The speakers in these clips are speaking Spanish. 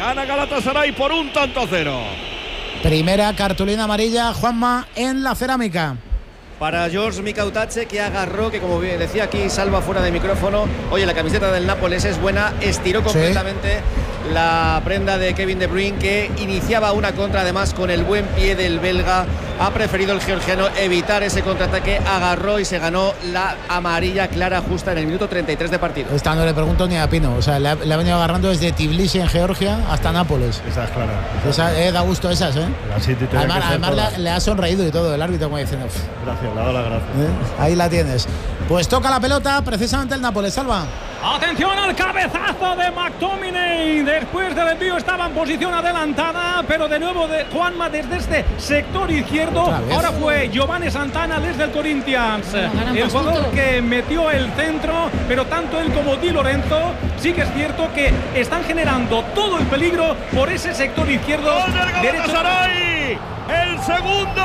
Gana Galatasaray por 1-0. Primera cartulina amarilla, Juanma, en la Cerámica. Para George Mikautache, que agarró, que como decía aquí Salva fuera de micrófono, oye, la camiseta del Nápoles es buena, estiró completamente la prenda de Kevin De Bruyne, que iniciaba una contra, además con el buen pie del belga. Ha preferido el georgiano evitar ese contraataque, agarró y se ganó la amarilla clara justa en el minuto 33 de partido. Esta no le pregunto ni a Pino, o sea, le ha venido agarrando desde Tbilisi en Georgia hasta Nápoles. Esa es clara. Esa, da gusto esas, ¿eh? Además le ha sonreído y todo el árbitro, como diciendo. Gracias, le ha dado las gracias. Ahí la tienes. Pues toca la pelota precisamente el Nápoles, Salva. Atención al cabezazo de McTominay. Después del envío estaba en posición adelantada, pero de nuevo de Juanma desde este sector izquierdo. Ahora fue Giovanni Santana desde el Corinthians, el jugador que metió el centro, pero tanto él como Di Lorenzo sí que es cierto que están generando todo el peligro por ese sector izquierdo. ¡Gol del Galatasaray! ¡El segundo!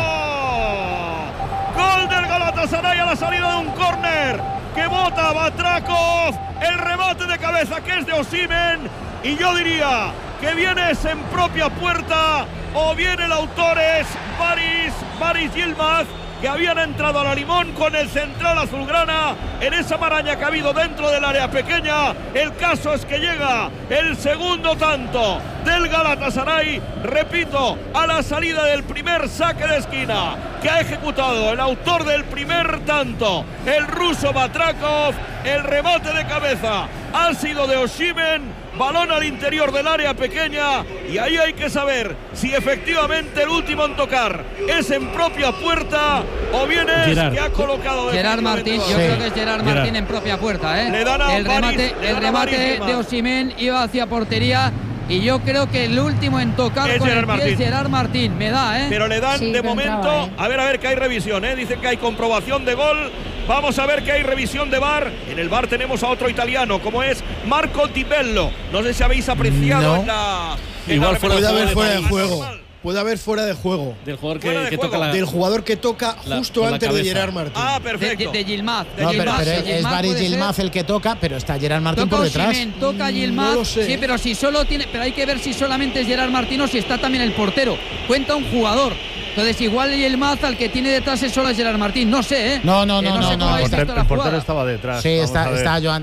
¡Gol del Galatasaray a la salida de un córner que bota Batrakov! El remate de cabeza que es de Osimhen, y yo diría que vienes en propia puerta, o bien el autor es Baris Yilmaz, que habían entrado a la limón con el central azulgrana en esa maraña que ha habido dentro del área pequeña. El caso es que llega el segundo tanto del Galatasaray, repito, a la salida del primer saque de esquina que ha ejecutado el autor del primer tanto, el ruso Batrakov. El remate de cabeza ha sido de Osimhen, balón al interior del área pequeña, y ahí hay que saber si efectivamente el último en tocar es en propia puerta o bien es Gerard, que ha colocado Gerard Martín. Yo creo que es Gerard Martín en propia puerta, ¿eh? Le dan a el remate de Osimhen iba hacia portería, y yo creo que el último en tocar es con el pie es Gerard Martín. Me da, ¿eh? Pero le dan de momento, a ver que hay revisión, ¿eh? Dicen que hay comprobación de gol. Vamos a ver que hay revisión de VAR. En el VAR tenemos a otro italiano, como es Marco Di Bello. No sé si habéis apreciado Igual puede haber fuera de juego. Puede haber fuera de juego. Del jugador que toca del jugador que toca justo antes de Gerard Martín. Ah, perfecto. De Yilmaz. Pero es Baris Yilmaz el que toca, pero está Gerard Martín por detrás. Toca Yilmaz. No lo sé. Sí, pero si solo tiene, pero hay que ver si solamente es Gerard Martín o si está también el portero. Cuenta un jugador. Entonces igual Yilmaz al que tiene detrás es solo Gerard Martín. No sé, ¿eh? No. El portero estaba detrás. Sí, está Joan.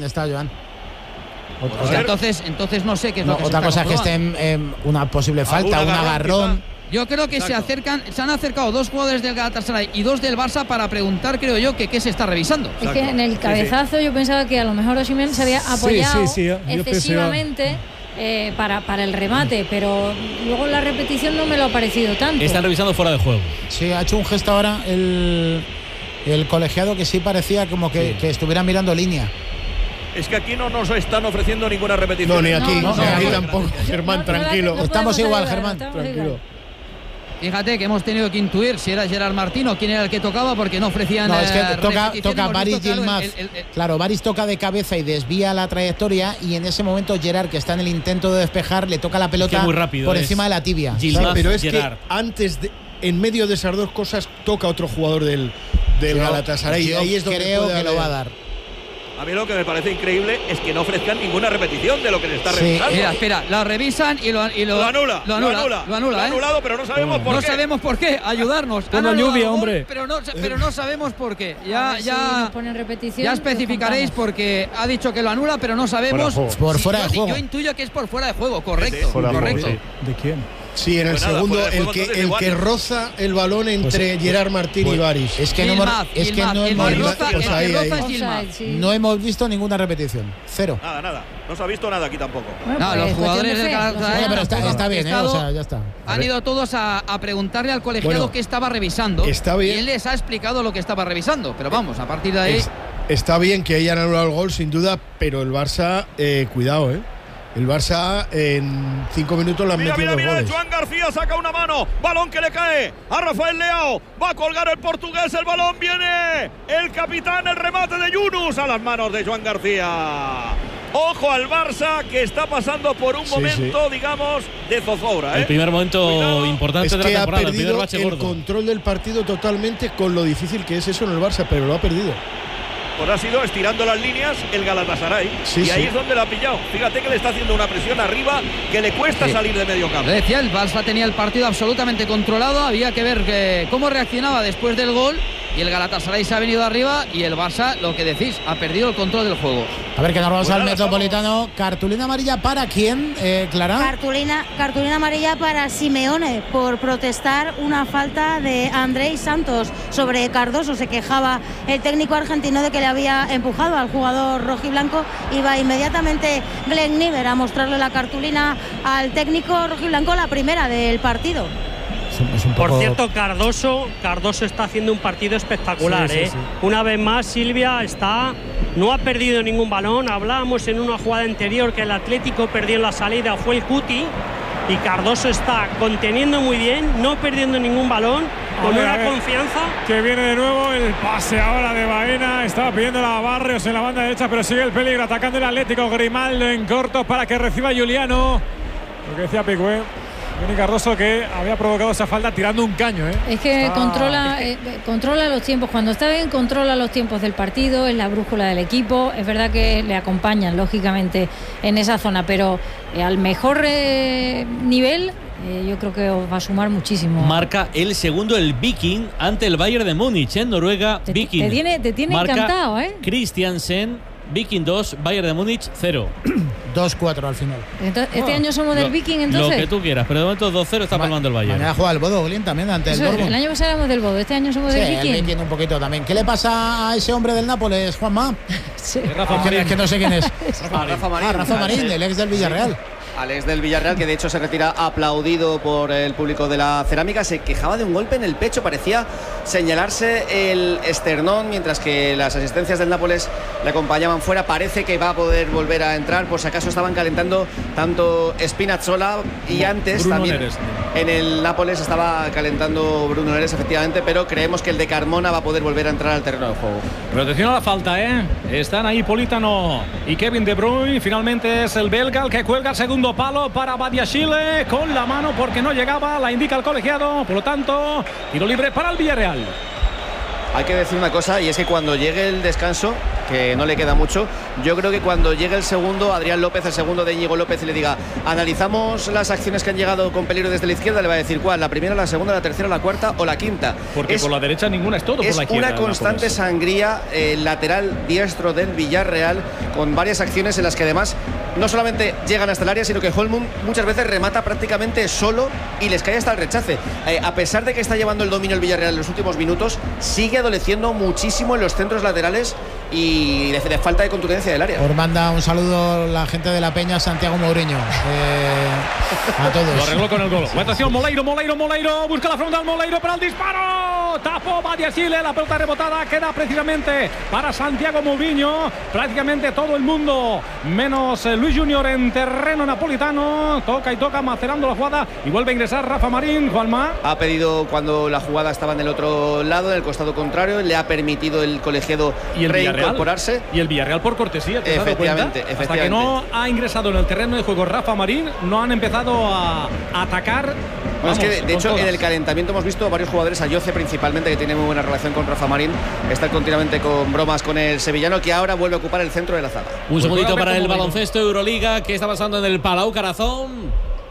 O sea, entonces no sé qué es lo que otra cosa es que esté en una posible falta, un agarrón. Yo creo que se han acercado dos jugadores del Galatasaray y dos del Barça para preguntar, creo yo, que qué se está revisando. Es que en el cabezazo yo pensaba que a lo mejor Osimhen se había apoyado excesivamente para el remate, pero luego la repetición no me lo ha parecido tanto. Están revisando fuera de juego. Sí, ha hecho un gesto ahora el colegiado que sí parecía como que estuviera mirando línea. Es que aquí no nos están ofreciendo ninguna repetición. No, ni aquí, ni aquí tampoco. Germán, tranquilo. Estamos igual, Germán. Tranquilo. Fíjate que hemos tenido que intuir si era Gerard Martín o quién era el que tocaba, porque no ofrecían. No, es que toca Baris Yilmaz. Claro, Baris toca de cabeza y desvía la trayectoria, y en ese momento Gerard, que está en el intento de despejar, le toca la pelota muy rápido, por encima de la tibia. Pero es Gerard. Que en medio de esas dos cosas toca otro jugador del Galatasaray. Yo ahí es donde creo que lo va a dar. A mí lo que me parece increíble es que no ofrezcan ninguna repetición de lo que se está revisando. Mira, espera, la revisan y lo anula. Lo anula, Lo ha anulado, pero no sabemos por qué. No sabemos por qué. Ayudarnos. Con la lluvia, hombre. Pero no sabemos por qué. Ya especificaréis, porque ha dicho que lo anula, pero no sabemos. Por fuera de juego. Yo intuyo que es por fuera de juego, correcto. Correcto. ¿De quién? Sí, en el segundo, el que roza el balón entre Gerard Martín y Baris. Es que no hemos visto ninguna repetición. Cero. Nada. No se ha visto nada aquí tampoco. No, los jugadores del Galatasaray. Pero está bien, o sea, ya está. Han ido todos a preguntarle al colegiado qué estaba revisando. Está bien. Y él les ha explicado lo que estaba revisando. Pero vamos, a partir de ahí. Está bien que hayan anulado el gol, sin duda, pero el Barça, cuidado, El Barça en 5 minutos lo han metido dos goles. Joan García saca una mano, balón que le cae a Rafael Leao, va a colgar el portugués, el balón viene, el capitán, el remate de Yunus a las manos de Joan García. Ojo al Barça, que está pasando por un momento, digamos, de zozobra. El primer momento importante de la temporada, el primer bache gordo. El control del partido totalmente, con lo difícil que es eso en el Barça, pero lo ha perdido. pues ha sido estirando las líneas el Galatasaray. Y ahí es donde lo ha pillado. Fíjate que le está haciendo una presión arriba que le cuesta salir de medio campo. Le decía, el Barça tenía el partido absolutamente controlado. Había que ver cómo reaccionaba después del gol. Y el Galatasaray se ha venido arriba y el Barça, lo que decís, ha perdido el control del juego. A ver, que nos vamos al Metropolitano. ¿Cartulina amarilla para quién, Clara? Cartulina amarilla para Simeone por protestar una falta de Andrei Santos sobre Cardoso. Se quejaba el técnico argentino de que le había empujado al jugador rojiblanco. Iba inmediatamente Glenn Niver a mostrarle la cartulina al técnico rojiblanco, la primera del partido. Por cierto, Cardoso está haciendo un partido espectacular. Sí. Una vez más, Silvia no ha perdido ningún balón. Hablábamos en una jugada anterior que el Atlético perdió en la salida, fue el Cuti, y Cardoso está conteniendo muy bien, no perdiendo ningún balón, con una confianza. Que viene de nuevo el pase ahora de Baena. Estaba pidiendo a Barrios en la banda derecha, pero sigue el peligro atacando el Atlético. Grimaldo en corto para que reciba Juliano. Lo que decía Picue. Viene Cardoso, que había provocado esa falta tirando un caño. Es que controla los tiempos. Cuando está bien, controla los tiempos del partido. Es la brújula del equipo. Es verdad que le acompañan, lógicamente, en esa zona. Pero al mejor nivel, yo creo que os va a sumar muchísimo. Marca el segundo el Viking ante el Bayern de Múnich en Noruega. Viking te tiene encantado, Christiansen. Viking 2, Bayern de Múnich 0. 2-4 al final. Entonces, ¿este año somos del Viking entonces? Lo que tú quieras, pero de momento 2-0 está palmando el Bayern. Mañana juega el Bodo Glin también ante el Dortmund. El año pasado éramos del Bodo, este año somos del Viking. El Viking un poquito también. ¿Qué le pasa a ese hombre del Nápoles, Juanma? Es que no sé quién es. Rafa Marín, el ex del Villarreal. Alex del Villarreal, que de hecho se retira aplaudido por el público de la Cerámica. Se quejaba de un golpe en el pecho, parecía señalarse el esternón, mientras que las asistencias del Nápoles le acompañaban fuera. Parece que va a poder volver a entrar, por si acaso estaban calentando tanto Spinazzola y antes Bruno también Neres. En el Nápoles estaba calentando Bruno Neres, efectivamente, pero creemos que el de Carmona va a poder volver a entrar al terreno de juego. Protección a la falta, están ahí Politano y Kevin De Bruyne. Finalmente es el belga el que cuelga el segundo palo para Badiashile con la mano porque no llegaba, la indica el colegiado, por lo tanto tiro libre para el Villarreal. Hay que decir una cosa, y es que cuando llegue el descanso, que no le queda mucho, yo creo que cuando llegue el segundo, Adrián López, el segundo de Íñigo López, y le diga, analizamos las acciones que han llegado con peligro desde la izquierda, le va a decir cuál, la primera, la segunda, la tercera, la cuarta o la quinta. Porque por la derecha ninguna, es todo por la izquierda. Es una constante sangría, el lateral diestro del Villarreal, con varias acciones en las que además no solamente llegan hasta el área, sino que Holmund muchas veces remata prácticamente solo y les cae hasta el rechace. A pesar de que está llevando el dominio el Villarreal en los últimos minutos, sigue adoleciendo muchísimo en los centros laterales y de falta de contundencia del área. Os manda un saludo la gente de la Peña, Santiago Mourinho. A todos. Lo arregló con el gol. Atención, Moleiro, busca la frontal, Moleiro para el disparo. Tapó Badiashile, la pelota rebotada queda precisamente para Santiago Mourinho. Prácticamente todo el mundo, menos Luis Junior en terreno napolitano. Toca y toca, macerando la jugada y vuelve a ingresar Rafa Marín. Juanma ha pedido, cuando la jugada estaba en el otro lado, en el costado contrario, le ha permitido el colegiado reincorporarse. Y el Villarreal por cortesía, ¿te has dado cuenta? Hasta que no ha ingresado en el terreno de juego Rafa Marín, no han empezado a atacar. Bueno, es que de hecho en el calentamiento hemos visto varios jugadores, a Yoce principalmente, que tiene muy buena relación con Rafa Marín, está continuamente con bromas con el sevillano, que ahora vuelve a ocupar el centro de la zaga. Un segundito para el baloncesto Euroliga, que está pasando en el Palau Carazón.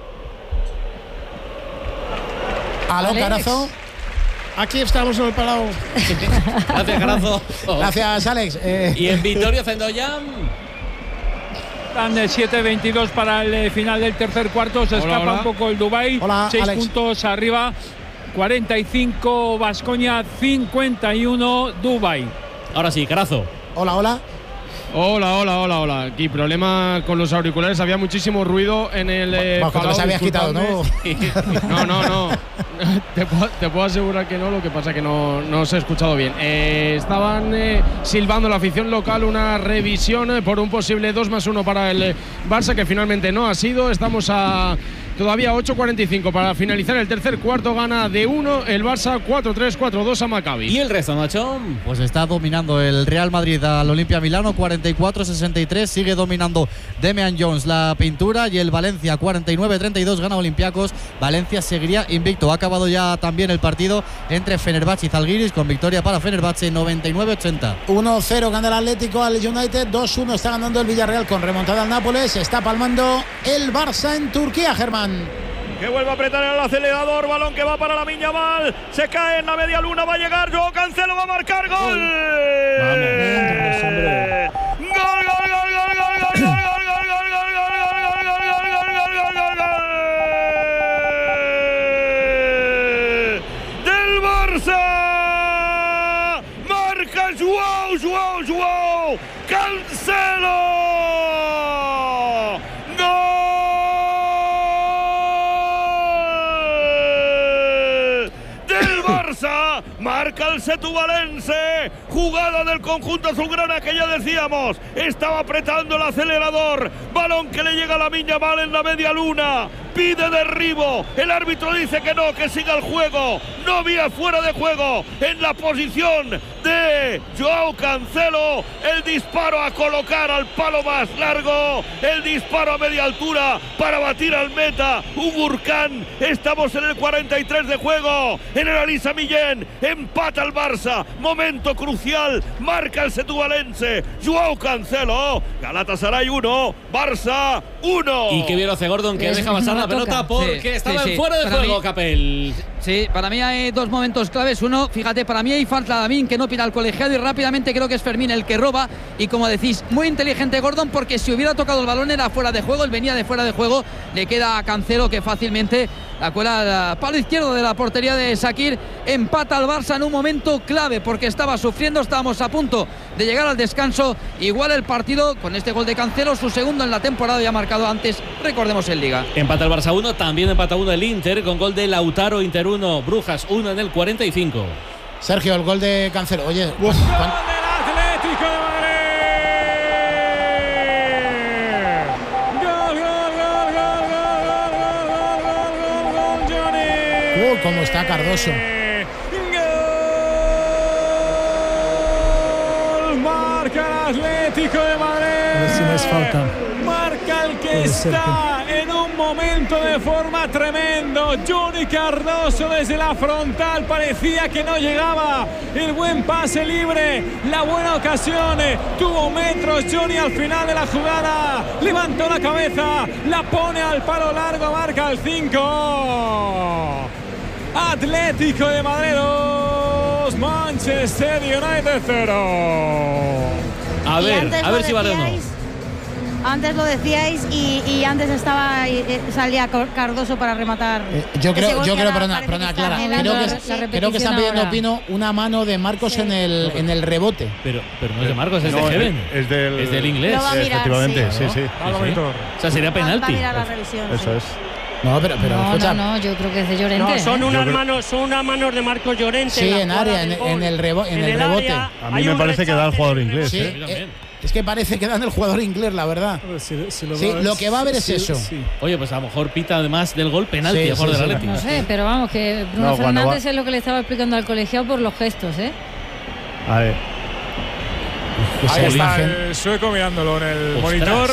Aló, Carazón. Aquí estamos en el Palau. Gracias, Carazo. Gracias, Alex. Y en Vitoria Zendoyan. Están 7-22 para el final del tercer cuarto. Se escapa un poco el Dubái. 6 puntos arriba. 45 Baskonia, 51 Dubái. Ahora sí, Carazo. Hola. Hola. Aquí problema con los auriculares, había muchísimo ruido en el Bajo te los habías quitado, ¿no? No. Te puedo asegurar que no, lo que pasa es que no se ha escuchado bien. Estaban silbando la afición local una revisión por un posible 2+1 para el Barça, que finalmente no ha sido. Estamos a Todavía 8:45 para finalizar el tercer cuarto. Gana de 1 el Barça 4-3, 4-2 a Maccabi. ¿Y el resto, Nacho? Pues está dominando el Real Madrid al Olimpia Milano 44-63. Sigue dominando Damian Jones la pintura, y el Valencia 49-32 gana Olympiacos. Valencia seguiría invicto. Ha acabado ya también el partido entre Fenerbahce y Zalgiris con victoria para Fenerbahce 99-80. 1-0 gana el Atlético al United, 2-1 está ganando el Villarreal con remontada al Nápoles. Está palmando el Barça en Turquía, Germán. Que vuelve a apretar el acelerador, balón que va para Lamine Yamal, se cae en la media luna, va a llegar Joao Cancelo, va a marcar gol. Vamos, hombre. Gol, gol, gol, gol, gol, gol, gol, gol, del Barça. Marca Joao Cancelo. Marca el setubalense, jugada del conjunto azulgrana que ya decíamos, estaba apretando el acelerador, balón que le llega a Lamine Yamal en la media luna, pide derribo, el árbitro dice que no, que siga el juego, no había fuera de juego en la posición de Joao Cancelo, el disparo a colocar al palo más largo, el disparo a media altura para batir al meta, Ugurcan. Estamos en el 43 de juego, en el Elisa Millén, empata el Barça, momento crucial, marca el setubalense, Joao Cancelo, Galatasaray 1, Barça 1. Y qué bien lo hace Gordon, que deja pasar la pelota porque estaba fuera de juego, Capel. Sí, para mí hay dos momentos claves. Uno, fíjate, para mí hay falta de Lamine, que no pira al colegiado, y rápidamente creo que es Fermín el que roba. Y como decís, muy inteligente Gordon, porque si hubiera tocado el balón era fuera de juego, él venía de fuera de juego, le queda a Cancelo que fácilmente la cuela al palo izquierdo de la portería de Shaqiri. Empata al Barça en un momento clave porque estaba sufriendo, estábamos a punto de llegar al descanso. Igual el partido con este gol de Cancelo, su segundo en la temporada, ya marcado antes, recordemos, en Liga. Empata el Barça 1, también empata 1 el Inter con gol de Lautaro, Inter 1, Brujas 1 en el 45. Sergio, el gol de Cancelo. Oye, gol del Atlético de Madrid. Johnny. Cómo está Cardoso. Gol. Marca el Atlético de Madrid. A ver si no es falta. Marca el que está en un momento de forma tremendo. Johnny Cardoso desde la frontal, parecía que no llegaba. El buen pase libre, la buena ocasión, tuvo metros Johnny al final de la jugada, levantó la cabeza, la pone al palo largo, marca el 5. Atlético de Madrid 2, Manchester United 0. A ver si vale o no. Antes lo decíais y antes salía Cardoso para rematar. Yo creo, perdona, Clara, creo que están pidiendo, Pino, una mano de Marcos en el rebote. Pero no es de Marcos, es de Heaven. Es del inglés. Efectivamente, sí. O sea, sería penalti. Va a mirar la revisión. Eso es. No, pero escucha. No, yo creo que es de Llorente. No, son unas manos de Marcos Llorente. Sí, en área, en el rebote. A mí me parece que da el jugador inglés. Sí, es que parece que dan el jugador inglés, la verdad. Lo que va a haber es eso. Sí. Oye, pues a lo mejor pita además del gol penalti a favor del Atlético. No sé, pero vamos, que Bruno Fernández es lo que le estaba explicando al colegiado por los gestos, ¿eh? A ver. Ahí está el sueco mirándolo en el monitor.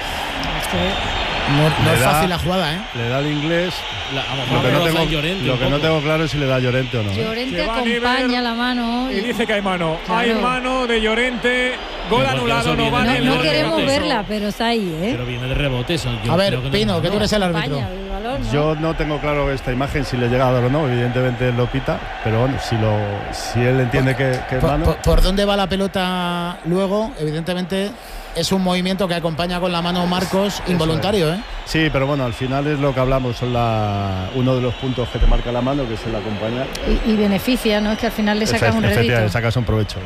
No es fácil la jugada, ¿eh? Le da el inglés. Lo que no tengo claro es si le da Llorente o no. Llorente acompaña la mano. Y dice que hay mano. Claro. Hay mano de Llorente. Gol anulado, no vale. No queremos verla, pero está ahí, ¿eh? Pero viene de rebote eso. A ver, Pino, que tú eres el árbitro. Yo no tengo claro esta imagen si le llega a dar o no. Evidentemente él lo pita, pero bueno, si él entiende que es mano. ¿Por dónde va la pelota luego? Evidentemente es un movimiento que acompaña con la mano Marcos involuntario, ¿eh? Sí, pero bueno, al final es lo que hablamos, son uno de los puntos que te marca la mano, que es el acompañar. Y beneficia, ¿no? Es que al final le sacas un rédito. Le sacas un provecho.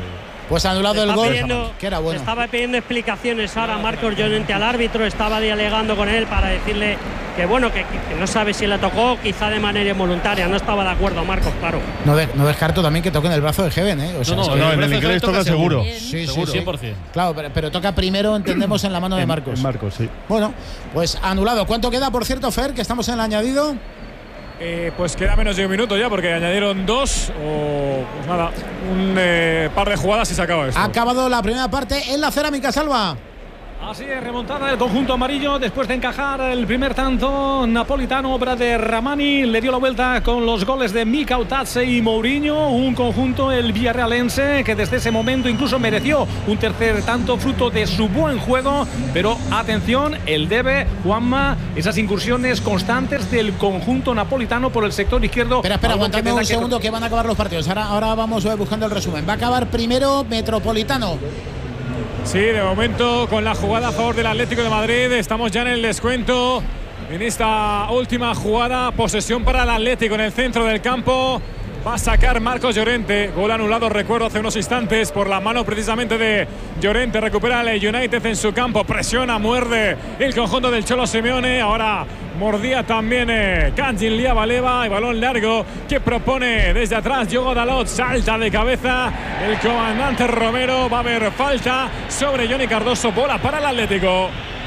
Pues anulado el gol, que era bueno. Estaba pidiendo explicaciones ahora Marcos Llorente al árbitro, estaba dialogando con él para decirle que bueno, que no sabe si le tocó, quizá de manera involuntaria. No estaba de acuerdo Marcos, claro. No descarto también que toque en el brazo de Heaven, ¿eh? O sea, no, en el inglés toca seguro. Sí, seguro, 100%. Claro, pero toca primero, entendemos, en la mano de Marcos. En Marcos, sí. Bueno, pues anulado. ¿Cuánto queda, por cierto, Fer, que estamos en el añadido? Pues queda menos de un minuto ya, porque añadieron 2 o pues nada, un par de jugadas y se acaba esto. Ha acabado la primera parte en la Cerámica, Salva. Así es, remontada del conjunto amarillo después de encajar el primer tanto napolitano, obra de Ramani. Le dio la vuelta con los goles de Mikautadze y Mourinho. Un conjunto, el villarrealense, que desde ese momento incluso mereció un tercer tanto fruto de su buen juego. Pero atención, el debe, Juanma, esas incursiones constantes del conjunto napolitano por el sector izquierdo. Espera, aguantadme un segundo que van a acabar los partidos. Ahora vamos buscando el resumen. Va a acabar primero Metropolitano. Sí, de momento con la jugada a favor del Atlético de Madrid. Estamos ya en el descuento. En esta última jugada, posesión para el Atlético en el centro del campo. Va a sacar Marcos Llorente. Gol anulado, recuerdo, hace unos instantes por la mano precisamente de Llorente. Recupera el United en su campo. Presiona, muerde el conjunto del Cholo Simeone. Ahora mordía también Kanjin Liabaleva. Y balón largo que propone desde atrás Diogo Dalot. Salta de cabeza el comandante Romero. Va a haber falta sobre Johnny Cardoso. Bola para el Atlético.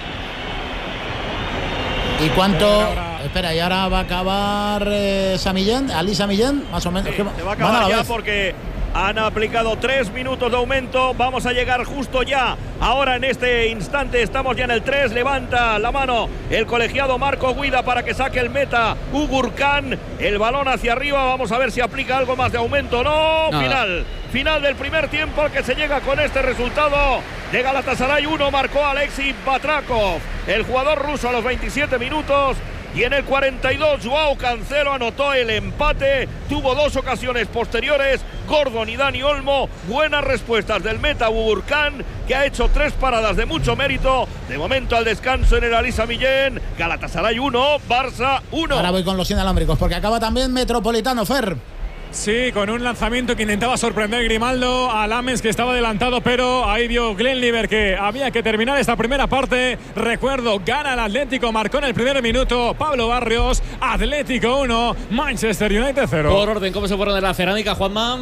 ¿Y cuánto? Espera, y ahora va a acabar Samillén, Ali Samillén, más o menos. Sí, se va a acabar ya porque han aplicado 3 minutos de aumento. Vamos a llegar justo ya. Ahora en este instante estamos ya en el 3. Levanta la mano el colegiado Marco Guida para que saque el meta Ugurcan. El balón hacia arriba. Vamos a ver si aplica algo más de aumento. No, final del primer tiempo que se llega con este resultado. De Galatasaray 1 marcó Alexei Batrakov, el jugador ruso, a los 27 minutos. Y en el 42 Joao Cancelo anotó el empate. Tuvo 2 ocasiones posteriores Gordon y Dani Olmo. Buenas respuestas del meta Ugurcan, que ha hecho 3 paradas de mucho mérito. De momento al descanso en el Ali Samillén. Galatasaray 1, Barça 1. Ahora voy con los inalámbricos porque acaba también Metropolitano, Fer. Sí, con un lanzamiento que intentaba sorprender Grimaldo a Lammens, que estaba adelantado, pero ahí vio Glenliver que había que terminar esta primera parte. Recuerdo, gana el Atlético, marcó en el primer minuto Pablo Barrios. Atlético 1, Manchester United 0. Por orden, ¿cómo se fueron de la Cerámica, Juanma?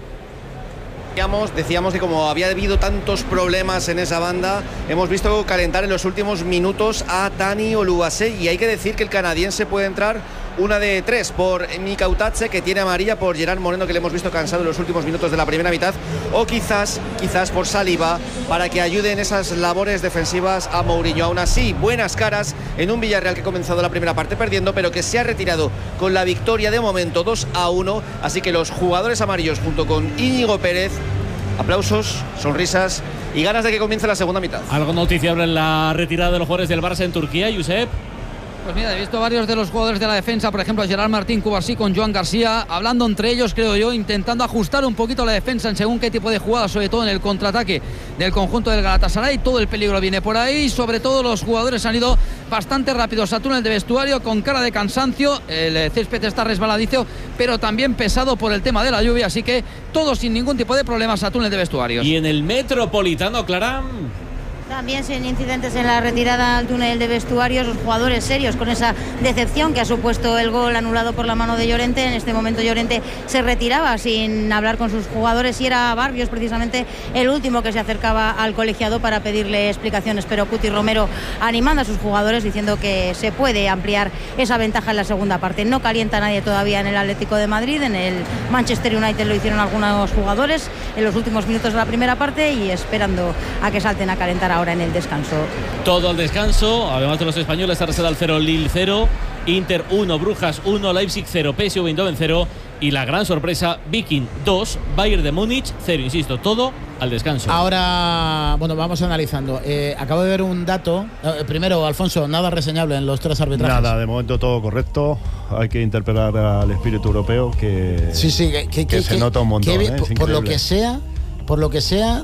Decíamos que como había habido tantos problemas en esa banda, hemos visto calentar en los últimos minutos a Dani Oluwase, y hay que decir que el canadiense puede entrar una de 3 por Mikautadze, que tiene amarilla, por Gerard Moreno, que le hemos visto cansado en los últimos minutos de la primera mitad, o quizás por Saliba, para que ayude en esas labores defensivas a Mourinho. Aún así, buenas caras en un Villarreal que ha comenzado la primera parte perdiendo, pero que se ha retirado con la victoria de momento 2-1, así que los jugadores amarillos junto con Íñigo Pérez, aplausos, sonrisas y ganas de que comience la segunda mitad. ¿Algo noticiable en la retirada de los jugadores del Barça en Turquía, Josep? Pues mira, he visto varios de los jugadores de la defensa, por ejemplo Gerard Martín Cubarsí con Joan García, hablando entre ellos, creo yo, intentando ajustar un poquito la defensa en según qué tipo de jugadas, sobre todo en el contraataque del conjunto del Galatasaray. Todo el peligro viene por ahí, sobre todo los jugadores han ido bastante rápidos a túnel de vestuario con cara de cansancio. El césped está resbaladizo, pero también pesado por el tema de la lluvia, así que todos sin ningún tipo de problemas a túnel de vestuarios. Y en el Metropolitano, Clara, también sin incidentes en la retirada al túnel de vestuarios, los jugadores serios con esa decepción que ha supuesto el gol anulado por la mano de Llorente. En este momento Llorente se retiraba sin hablar con sus jugadores y era Barrios precisamente el último que se acercaba al colegiado para pedirle explicaciones, pero Cuti Romero animando a sus jugadores diciendo que se puede ampliar esa ventaja en la segunda parte. No calienta nadie todavía en el Atlético de Madrid, en el Manchester United lo hicieron algunos jugadores en los últimos minutos de la primera parte y esperando a que salten a calentar ahora en el descanso. Todo el descanso, además de los españoles, Arsenal 0, Lille 0, Inter 1, Brujas 1, Leipzig 0, PSV Eindhoven 0 y la gran sorpresa, Viking 2, Bayern de Múnich 0, insisto, todo al descanso. Ahora, bueno, vamos analizando. Acabo de ver un dato. Primero, Alfonso, nada reseñable en los 3 arbitrajes. Nada, de momento todo correcto. Hay que interpelar al espíritu europeo que, sí, que se nota un montón. Por lo que sea,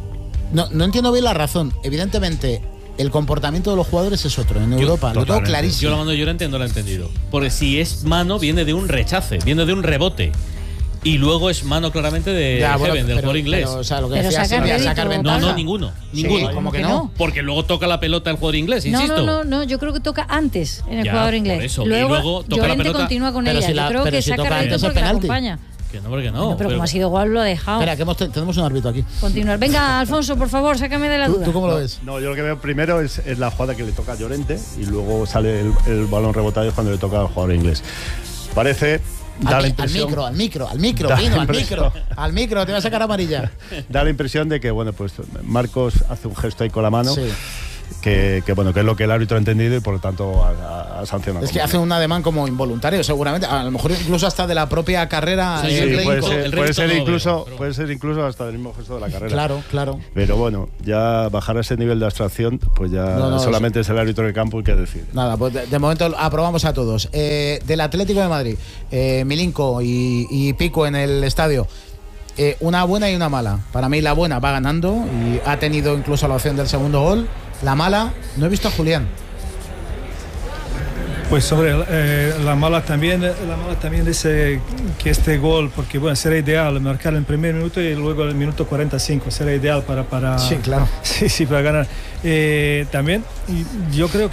no entiendo bien la razón. Evidentemente, el comportamiento de los jugadores es otro. En Europa, lo tengo clarísimo. Yo la mano de Llorente no lo he entendido. Porque si es mano, viene de un rechace, viene de un rebote. Y luego es mano claramente de Heaven, del jugador inglés. Pero, o sea, lo que decía sacar ventaja. No, ninguno. Sí, ¿cómo que no? Porque luego toca la pelota el jugador inglés, insisto. No, yo creo que toca antes en el jugador inglés. Por eso. Luego, y luego toca la pelota. Continúa con ella. Yo creo que saca rédito porque la acompaña. Que no, porque no. Bueno, pero como ha sido igual, lo ha dejado. Espera, que tenemos un árbitro aquí. Continuar. Venga, Alfonso, por favor, sácame de la duda. ¿Tú cómo lo ves? No, yo lo que veo primero es la jugada que le toca a Llorente y luego sale el balón rebotado cuando le toca al jugador inglés. Parece... Al micro, te va a sacar amarilla. Da la impresión de que, bueno, pues Marcos hace un gesto ahí con la mano. Sí. Que es lo que el árbitro ha entendido y por lo tanto ha sancionado. Es que hace un ademán como involuntario, seguramente. A lo mejor incluso hasta de la propia carrera. Puede ser incluso hasta del mismo gesto de la carrera. Claro. Pero bueno, ya bajar a ese nivel de abstracción, pues ya solamente es el árbitro del campo el que decide. Nada, pues de momento aprobamos a todos. Del Atlético de Madrid, Milinko y Pico en el estadio. Una buena y una mala. Para mí la buena va ganando y ha tenido incluso la opción del segundo gol. La mala, no he visto a Julián. Pues sobre la mala también dice que este gol, porque bueno, será ideal marcar el primer minuto y luego el minuto 45, será ideal para sí, claro. Sí, para ganar. También yo creo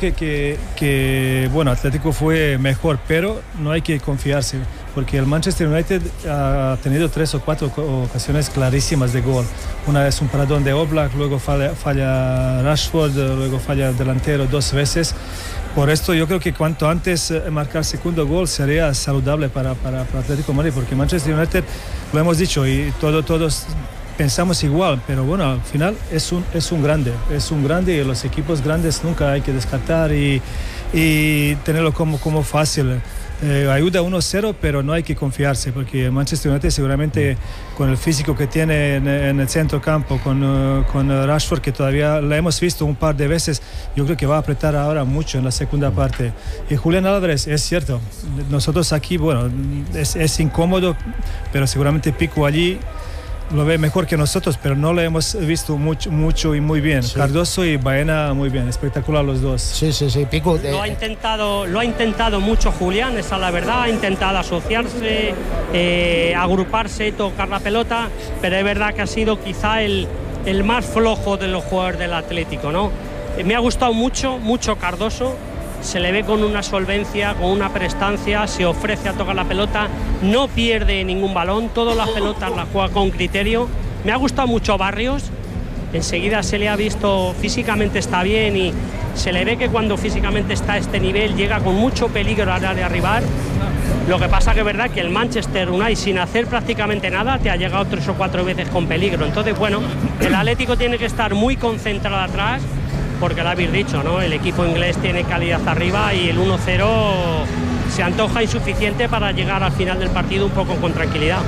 que bueno, Atlético fue mejor, pero no hay que confiarse, porque el Manchester United ha tenido 3 o 4 ocasiones clarísimas de gol. Una es un paradón de Oblak, luego falla Rashford, luego falla el delantero 2 veces. Por esto yo creo que cuanto antes marcar segundo gol sería saludable para Atlético de Madrid, porque Manchester United, lo hemos dicho y todos pensamos igual, pero bueno, al final es un grande y los equipos grandes nunca hay que descartar y tenerlo como fácil. Ayuda 1-0, pero no hay que confiarse, porque Manchester United seguramente con el físico que tiene en el centro campo, con Rashford, que todavía la hemos visto un par de veces, yo creo que va a apretar ahora mucho en la segunda parte. Y Julián Álvarez, es cierto, nosotros aquí, bueno, es incómodo, pero seguramente Pico allí lo ve mejor que nosotros, pero no lo hemos visto mucho y muy bien. Sí. Cardoso y Baena muy bien, espectacular los dos. Sí, Pico. Lo ha intentado mucho Julián, esa es la verdad, ha intentado asociarse, agruparse, tocar la pelota, pero es verdad que ha sido quizá el más flojo de los jugadores del Atlético, ¿no? Me ha gustado mucho Cardoso. Se le ve con una solvencia, con una prestancia, se ofrece a tocar la pelota, no pierde ningún balón, todas las pelotas las juega con criterio. Me ha gustado mucho Barrios, enseguida se le ha visto, físicamente está bien y se le ve que cuando físicamente está a este nivel llega con mucho peligro al área rival. Lo que pasa que es verdad que el Manchester United, sin hacer prácticamente nada, te ha llegado 3 o 4 veces con peligro. Entonces, bueno, el Atlético tiene que estar muy concentrado atrás, porque lo habéis dicho, ¿no? El equipo inglés tiene calidad arriba y el 1-0 se antoja insuficiente para llegar al final del partido un poco con tranquilidad.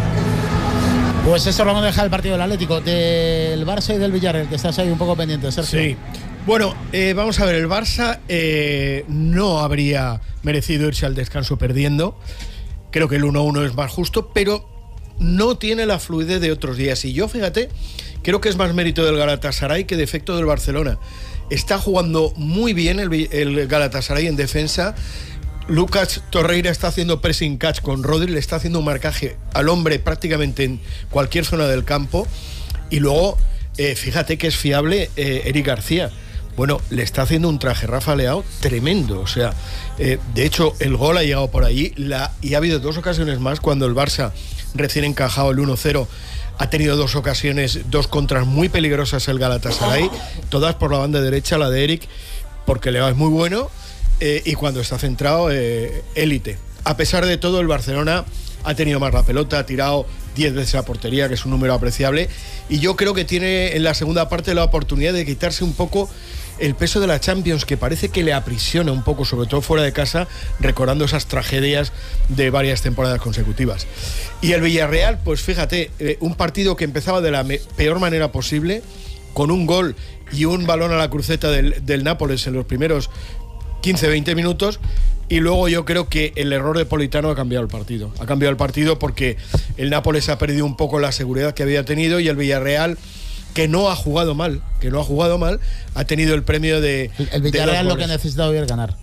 Pues eso lo vamos a dejar el partido del Atlético, del Barça y del Villarreal, que estás ahí un poco pendiente, Sergio. Sí. Bueno, vamos a ver, el Barça no habría merecido irse al descanso perdiendo. Creo que el 1-1 es más justo, pero no tiene la fluidez de otros días. Y yo, fíjate, creo que es más mérito del Galatasaray que defecto del Barcelona. Está jugando muy bien el Galatasaray en defensa. Lucas Torreira está haciendo pressing catch con Rodri, le está haciendo un marcaje al hombre prácticamente en cualquier zona del campo. Y luego, fíjate que es fiable Eric García. Bueno, le está haciendo un traje Rafa Leao tremendo. O sea, de hecho, el gol ha llegado por allí y ha habido 2 ocasiones más cuando el Barça, recién encajado el 1-0, ha tenido 2 ocasiones, 2 contras muy peligrosas el Galatasaray, todas por la banda derecha, la de Eric, porque Leao es muy bueno y cuando está centrado, élite. A pesar de todo, el Barcelona ha tenido más la pelota, ha tirado 10 veces a portería, que es un número apreciable, y yo creo que tiene en la segunda parte la oportunidad de quitarse un poco el peso de la Champions, que parece que le aprisiona un poco, sobre todo fuera de casa, recordando esas tragedias de varias temporadas consecutivas. Y el Villarreal, pues fíjate, un partido que empezaba de la peor manera posible, con un gol y un balón a la cruceta del Nápoles en los primeros 15-20 minutos, y luego yo creo que el error de Politano ha cambiado el partido. Ha cambiado el partido porque el Nápoles ha perdido un poco la seguridad que había tenido, y el Villarreal, que no ha jugado mal, ha tenido el premio de... El Villarreal lo que ha necesitado hoy es ganar.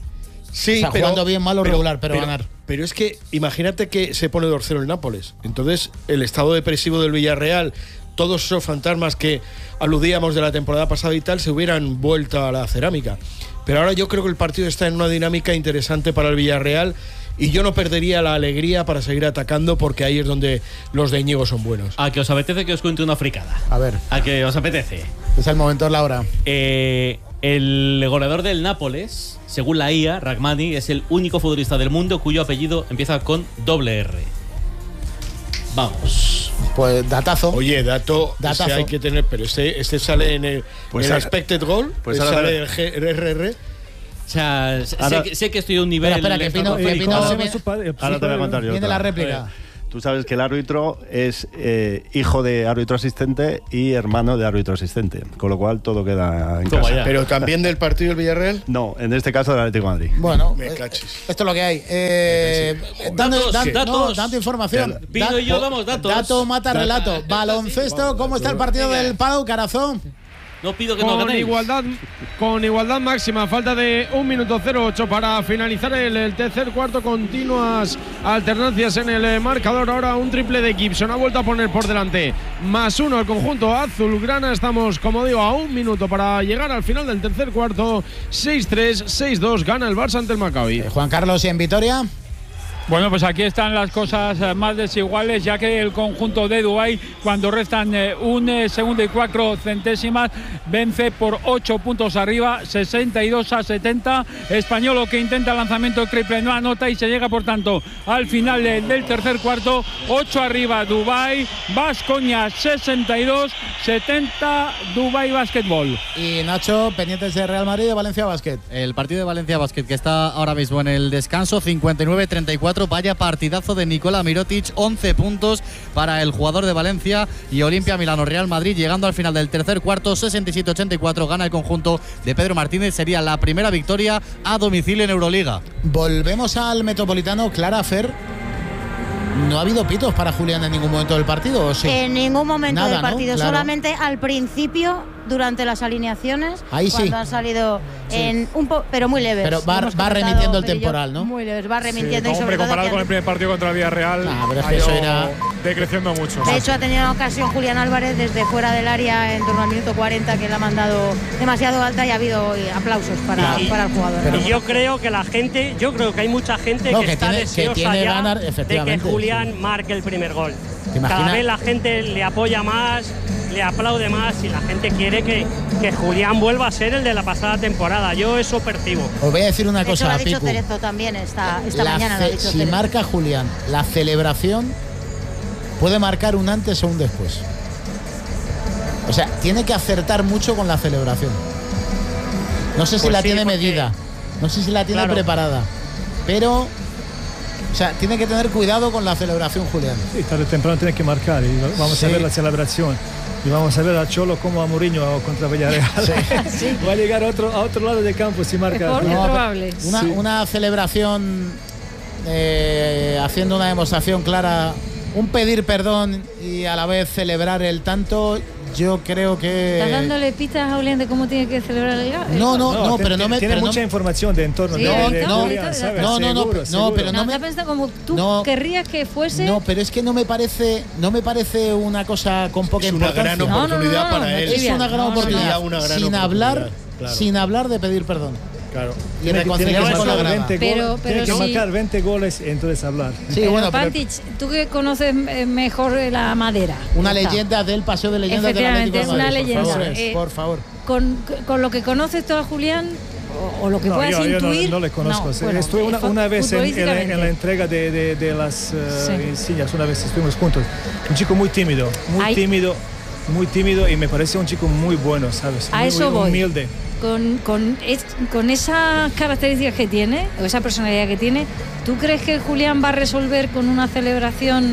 Sí, o sea, pero, jugando bien, mal o regular, pero ganar. Pero es que imagínate que se pone 2-0 el Nápoles. Entonces, el estado depresivo del Villarreal, todos esos fantasmas que aludíamos de la temporada pasada y tal, se hubieran vuelto a la cerámica. Pero ahora yo creo que el partido está en una dinámica interesante para el Villarreal y yo no perdería la alegría para seguir atacando, porque ahí es donde los de Íñigo son buenos. ¿A que os apetece que os cuente una fricada? A ver. ¿A que os apetece? Es el momento, es la hora. El goleador del Nápoles, según la IA, Rachmani, es el único futbolista del mundo cuyo apellido empieza con doble R. Vamos. Pues datazo. Oye, datazo. Ese hay que tener, pero este sale en el, pues el expected goal, pues sale el RR. O sea, sé que estoy a un nivel. Espera, que Pino ahora te voy a contar yo. Viene la réplica. Tú sabes que el árbitro es hijo de árbitro asistente y hermano de árbitro asistente, con lo cual todo queda en casa. Ya. ¿Pero también del partido del Villarreal? No, en este caso del Atlético de Madrid. Bueno, me cachis. Esto es lo que hay. Dando información. Pino y yo damos datos. Dato mata relato. Baloncesto, ¿cómo está el partido del Palau Carazón? No pido que no ganéis. Con igualdad máxima, falta de 1 minuto 08 para finalizar el tercer cuarto. Continuas alternancias en el marcador. Ahora un triple de Gibson, ha vuelto a poner por delante +1 el conjunto azulgrana. Estamos, como digo, a 1 minuto para llegar al final del tercer cuarto. 6-3, 6-2, gana el Barça ante el Maccabi. Juan Carlos, ¿y en Vitoria? Bueno, pues aquí están las cosas más desiguales, ya que el conjunto de Dubái, cuando restan 1 segundo y 4 centésimas, vence por 8 puntos arriba, 62-70. Españolo, que intenta el lanzamiento triple, no anota y se llega, por tanto, al final del tercer cuarto. 8 arriba Dubái, Baskonia 62-70, Dubái Basketball. Y Nacho, pendientes de Real Madrid, de Valencia Basket. El partido de Valencia Basket, que está ahora mismo en el descanso, 59-34. Vaya partidazo de Nikola Mirotic, 11 puntos para el jugador de Valencia. Y Olimpia Milano Real Madrid, llegando al final del tercer cuarto, 67-84, gana el conjunto de Pedro Martínez. Sería la primera victoria a domicilio en Euroliga. Volvemos al Metropolitano. Clara, Fer, ¿no ha habido pitos para Julián en ningún momento del partido? ¿O sí? En ningún momento Nada, del partido, ¿no? Claro. Solamente al principio, durante las alineaciones, ahí cuando sí. han salido en pero muy leves. Pero va remitiendo el temporal, ¿no? Muy leves, va remitiendo. Sí, y sobre todo comparado con el primer partido contra el Villarreal, pero es que eso era decreciendo mucho. De hecho, ha tenido una ocasión Julián Álvarez desde fuera del área en torno al minuto 40, que le ha mandado demasiado alta, y ha habido aplausos para el jugador. Y yo creo que hay mucha gente que está deseosa ya de que Julián marque el primer gol. Cada vez la gente le apoya más, le aplaude más, y la gente quiere que Julián vuelva a ser el de la pasada temporada. Yo eso percibo. Os voy a decir una cosa, lo ha dicho Picu. Cerezo también esta mañana. Lo ha dicho si Cerezo. marca Julián, la celebración puede marcar un antes o un después. O sea, tiene que acertar mucho con la celebración. No sé si Pues la sí, tiene porque, medida, no sé si la tiene claro, preparada, pero, o sea, tiene que tener cuidado con la celebración, Julián. Sí, tarde o temprano tiene que marcar, y vamos a ver la celebración. Y vamos a ver a Cholo como a Mourinho contra Villarreal. Sí. Va a llegar a otro lado del campo si marca. Es probable. Una celebración haciendo una demostración clara, un pedir perdón y a la vez celebrar el tanto. Yo creo que... ¿Estás dándole pistas a Julián de cómo tiene que celebrar el gol? No, pero no me... Tiene pero mucha información de entorno Sí, de Julián, ¿sabes? No, pero no me... Está pensando como tú querrías que fuese. No, pero es que no me parece una cosa con poca importancia. Es una gran oportunidad para él. Es una gran oportunidad. Claro. Sin hablar de pedir perdón. Claro. Y reconciliarse con la grada. Pero tiene que sí. marcar 20 goles y entonces hablar. Sí, bueno, Pantic, tú que conoces mejor la madera. Una leyenda del paseo de leyendas del Atlético de Madrid. Una leyenda. Por favor. Con lo que conoces tú a Julián, o lo que puedas intuir. Yo no le conozco. Estuve una vez en la entrega de las insignias. Una vez estuvimos juntos. Un chico muy tímido, muy tímido, y me parece un chico muy bueno, ¿sabes? Muy humilde. Con esas características que tiene, o esa personalidad que tiene, ¿tú crees que Julián va a resolver con una celebración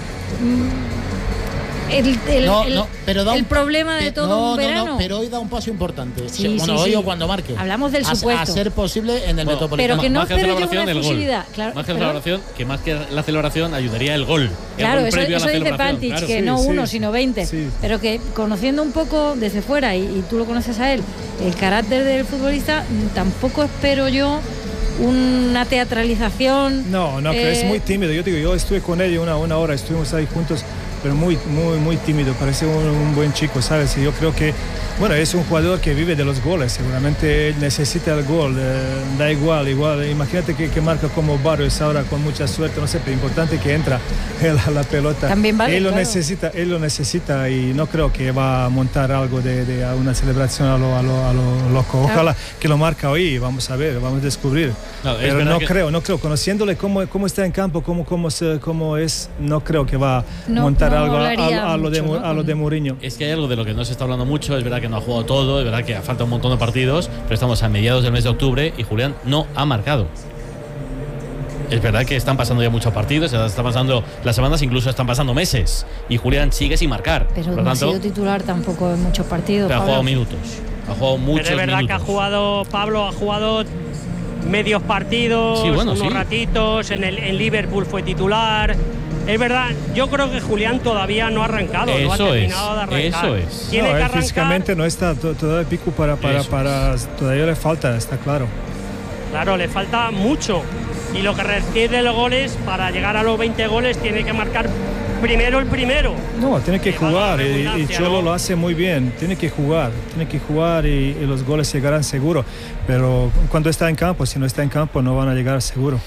el problema de todo un verano? No, pero hoy da un paso importante. Sí, hoy o cuando marque. Hablamos del supuesto. A ser posible en el Metropolitano. Pero que no espero yo una el exclusividad. gol. Claro, más que celebración, que más que la celebración ayudaría el gol. Claro, el gol previo eso a la dice celebración. Pantic, que no uno, sino 20. Sí. Pero que conociendo un poco desde fuera, y tú lo conoces a él, el carácter del futbolista, tampoco espero yo una teatralización. No, que es muy tímido. Yo estuve con él una hora, estuvimos ahí juntos, pero muy tímido. Parece un buen chico, ¿sabes? Y yo creo que, bueno, es un jugador que vive de los goles. Seguramente él necesita el gol. Da igual. Imagínate que marca como Barrios ahora con mucha suerte, no sé, pero importante que entra a la pelota. También vale, él lo claro. necesita y no creo que va a montar algo de una celebración a lo loco. Ojalá que lo marca hoy. Vamos a ver, vamos a descubrir. Pero no creo. Conociéndole cómo está en campo, cómo es, no creo que va a montar algo a lo de Mourinho. Es que hay algo de lo que no se está hablando mucho. Es verdad que no ha jugado todo, es verdad que falta un montón de partidos, pero estamos a mediados del mes de octubre y Julián no ha marcado. Es verdad que están pasando ya muchos partidos, están pasando las semanas, incluso están pasando meses, y Julián sigue sin marcar. Pero por lo no tanto, ha sido titular tampoco en muchos partidos. Pero ha jugado minutos, ha jugado muchos pero es verdad minutos. que ha jugado, Pablo, ha jugado medios partidos, unos ratitos, en Liverpool fue titular. Es verdad, yo creo que Julián todavía no ha arrancado, no ha terminado de arrancar. Eso es. Tiene que arrancar. Físicamente no está todavía pico para todavía le falta, está claro. Claro, le falta mucho. Y lo que requiere los goles, para llegar a los 20 goles, tiene que marcar primero el primero. No, tiene que jugar y Cholo lo hace muy bien. Tiene que jugar y los goles llegarán seguro. Pero cuando está en campo, si no está en campo, no van a llegar seguro.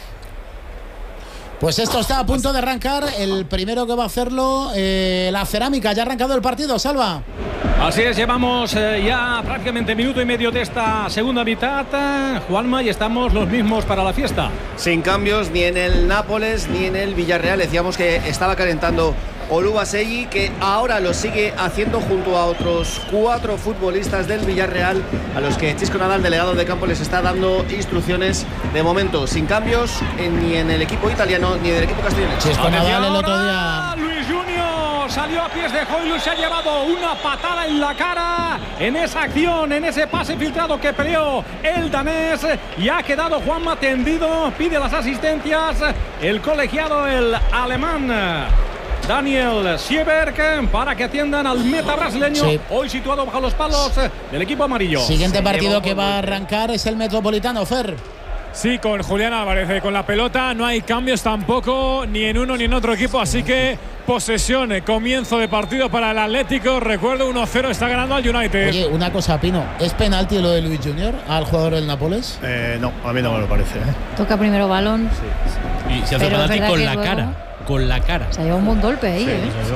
Pues esto está a punto de arrancar. El primero que va a hacerlo, la Cerámica. Ya ha arrancado el partido, Salva. Así es, llevamos ya prácticamente minuto y medio de esta segunda mitad, Juanma, y estamos los mismos para la fiesta. Sin cambios ni en el Nápoles ni en el Villarreal. Decíamos que estaba calentando Oluwaseyi, que ahora lo sigue haciendo junto a otros 4 futbolistas del Villarreal, a los que Chisco Nadal, delegado de campo, les está dando instrucciones. De momento sin cambios ni en el equipo italiano ni en el equipo castellano. Chisco Nadal el otro día. Luis Junior salió a pies de Hoylund y se ha llevado una patada en la cara en esa acción, en ese pase filtrado que peleó el danés, y ha quedado Juanma tendido. Pide las asistencias el colegiado, el alemán Daniel Sieberg, para que atiendan al meta brasileño, hoy situado bajo los palos del equipo amarillo. Siguiente partido que va a arrancar es el Metropolitano, Fer. Sí, con Julián Álvarez con la pelota. No hay cambios tampoco, ni en uno ni en otro equipo, así que posesión, comienzo de partido para el Atlético. Recuerdo, 1-0 está ganando al United. Oye, una cosa, Pino, ¿es penalti lo de Luis Junior al jugador del Nápoles? No, a mí no me lo parece. Toca primero balón. Sí. Y se hace penalti con la cara. Con la cara. Se ha llevado un buen golpe ahí,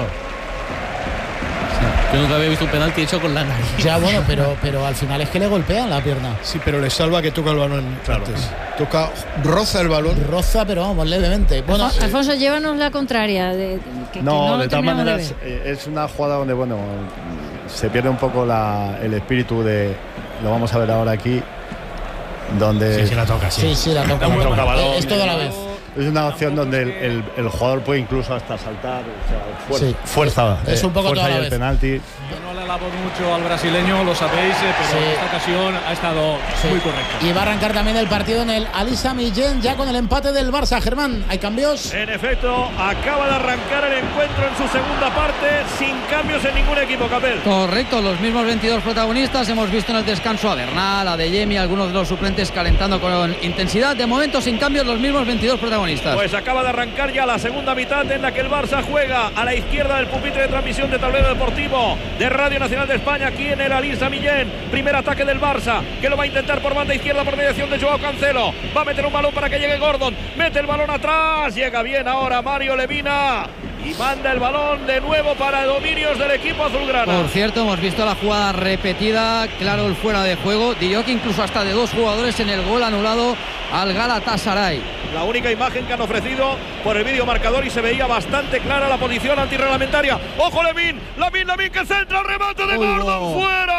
Yo nunca había visto un penalti hecho con la nariz. Ya, bueno, pero al final es que le golpean la pierna. Sí, pero le salva que toca el balón antes. Roza el balón. Roza, pero vamos, levemente. Bueno, Alfonso, llévanos la contraria. De todas maneras, es una jugada donde, bueno, se pierde un poco el espíritu de. Lo vamos a ver ahora aquí. Donde. Sí, la toca, sí. Sí, la toca. Es todo a la vez. Es una opción donde el jugador puede incluso hasta saltar, o sea, fuerza. Es un poco fuerza toda y la el vez. penalti. Yo no le alabo mucho al brasileño, lo sabéis, pero en esta ocasión ha estado muy correcto. Y va a arrancar también el partido en el Alisa Millén, ya con el empate del Barça. Germán, ¿hay cambios? En efecto, acaba de arrancar el encuentro en su segunda parte, sin cambios en ningún equipo, Capel. Correcto, los mismos 22 protagonistas. Hemos visto en el descanso a Bernal, a Deyemi, algunos de los suplentes calentando con intensidad. De momento, sin cambios, los mismos 22 protagonistas. Pues acaba de arrancar ya la segunda mitad, en la que el Barça juega a la izquierda del pupitre de transmisión de Tablero Deportivo de Radio Nacional de España, aquí en el Alisa Millén. Primer ataque del Barça, que lo va a intentar por banda izquierda por mediación de Joao Cancelo. Va a meter un balón para que llegue Gordon. Mete el balón atrás, llega bien ahora Mario Lemina y manda el balón de nuevo para dominios del equipo azulgrana. Por cierto, hemos visto la jugada repetida, claro, el fuera de juego. Diría que incluso hasta de 2 jugadores en el gol anulado al Galatasaray. La única imagen que han ofrecido por el vídeo marcador, y se veía bastante clara la posición antirreglamentaria. ¡Ojo, Lamin, que centra el remate de Gordon!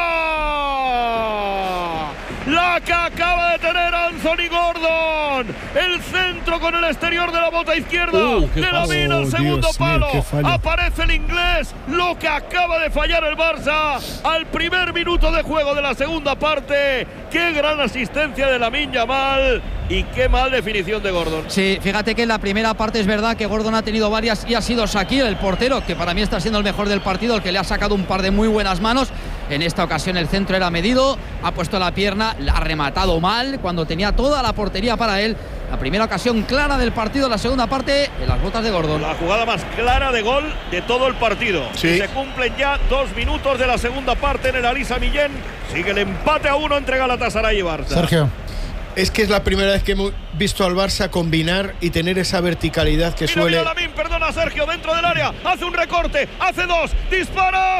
¡Fuera! La que acaba de tener Anthony Gordon. El centro con el exterior de la bota izquierda de Lamin al segundo palo. Aparece el inglés. Lo que acaba de fallar el Barça al primer minuto de juego de la segunda parte. Qué gran asistencia de Lamine Yamal. Y qué mal definición de Gordon. Sí, fíjate que en la primera parte es verdad que Gordon ha tenido varias y ha sido Shaqiri, el portero, que para mí está siendo el mejor del partido, el que le ha sacado un par de muy buenas manos. En esta ocasión el centro era medido, ha puesto la pierna, la ha rematado mal cuando tenía toda la portería para él. La primera ocasión clara del partido, la segunda parte en las botas de Gordon. La jugada más clara de gol de todo el partido. Sí. Y se cumplen ya 2 minutos de la segunda parte en el Alisa Millén. Sigue el empate a 1 entre Galatasaray y Barça. Sergio. Es que es la primera vez que hemos visto al Barça combinar y tener esa verticalidad que suele. Mira Lamin, perdona Sergio, dentro del área, hace un recorte, hace 2, dispara,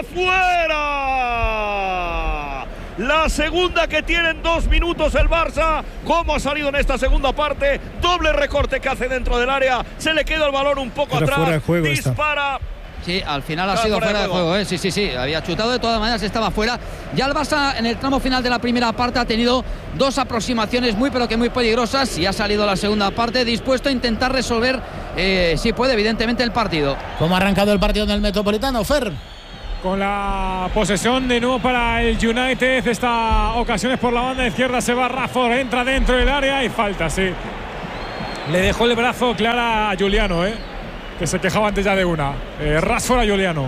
fuera. La segunda que tiene en 2 minutos el Barça. ¿Cómo ha salido en esta segunda parte? Doble recorte que hace dentro del área. Se le queda el balón un poco Pero atrás. fuera de juego Dispara. Sí, al final ha sido fuera de juego, ¿eh? Sí, había chutado, de todas maneras estaba fuera. Ya el Barça en el tramo final de la primera parte ha tenido 2 aproximaciones muy pero que muy peligrosas y ha salido la segunda parte dispuesto a intentar resolver, si puede, evidentemente, el partido. ¿Cómo ha arrancado el partido en el Metropolitano, Fer? Con la posesión de nuevo para el United. Esta ocasión es por la banda izquierda, se va Rashford, entra dentro del área y falta, sí. Le dejó el brazo clara a Giuliano, que se quejaba antes ya de una. Rashford a Giuliano.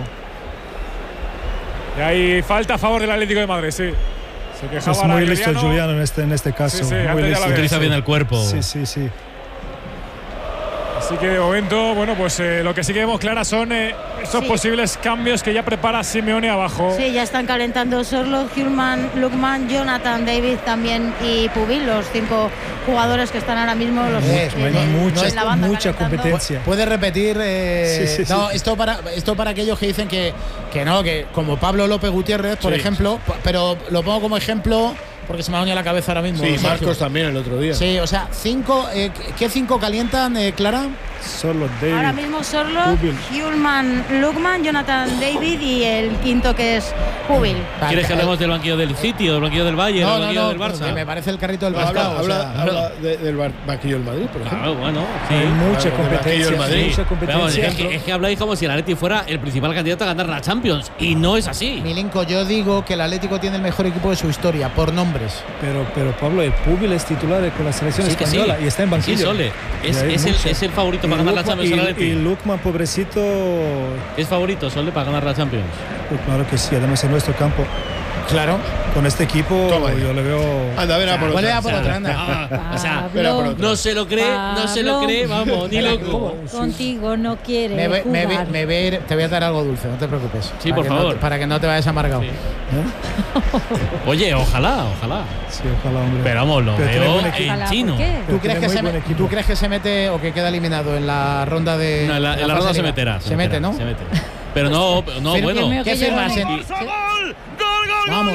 Y ahí falta a favor del Atlético de Madrid, sí. Se quejaba. Es muy listo Giuliano en este caso. Sí, muy listo. Utiliza bien el cuerpo. Sí. Así que de momento, bueno, pues lo que sí que vemos claras son esos posibles cambios que ya prepara Simeone abajo. Sí, ya están calentando Sorloth, Hjulmand, Lookman, Jonathan, David también y Pubil, los 5 jugadores que están ahora mismo en la banda. Mucha competencia. ¿Puede repetir? Sí. No, esto para aquellos que dicen que no, que como Pablo López Gutiérrez, por ejemplo, pero lo pongo como ejemplo porque se me ha venido a la cabeza ahora mismo. Sí, Sergio. Marcos también el otro día. Sí, o sea, 5. ¿Qué 5 calientan, Clara? Sorloth, David. Ahora mismo Sorloth, Hjulmand, Lookman, Jonathan, David y el quinto que es Pubil. ¿Quieres que hablemos del banquillo del City o del banquillo del Bayern o del banquillo del Barça? Me parece el carrito del Barça. Habla del banquillo del Madrid, por ejemplo. Claro, bueno, sí. Hay mucha competencia. Mucha competencia. Es que habláis como si el Atleti fuera el principal candidato a ganar la Champions y no es así. Milinko, yo digo que el Atlético tiene el mejor equipo de su historia, por nombres. Pero Pablo, el Pubil es titular con la selección española y está en banquillo. Sí, Sole. Es el favorito para ganar la Champions. Y Lookman, pobrecito. ¿Es favorito, Sole, para ganar la Champions? Pues claro que sí, además en nuestro campo. Claro. Con este equipo yo le veo. Anda, a ver a por otra. O sea, no se lo cree, vamos, ni loco. Contigo no quiere jugar. Te voy a dar algo dulce, no te preocupes. Sí, por favor. Para que no te vayas amargado. Sí. Oye, ojalá. Sí, ojalá, hombre. Pero vamos, lo veo en chino. ¿Tú crees que se mete o que queda eliminado en la ronda de.? No, en la ronda se meterá. Se mete, ¿no? Se mete. Pero no, bueno. ¿Qué firmas? Vamos.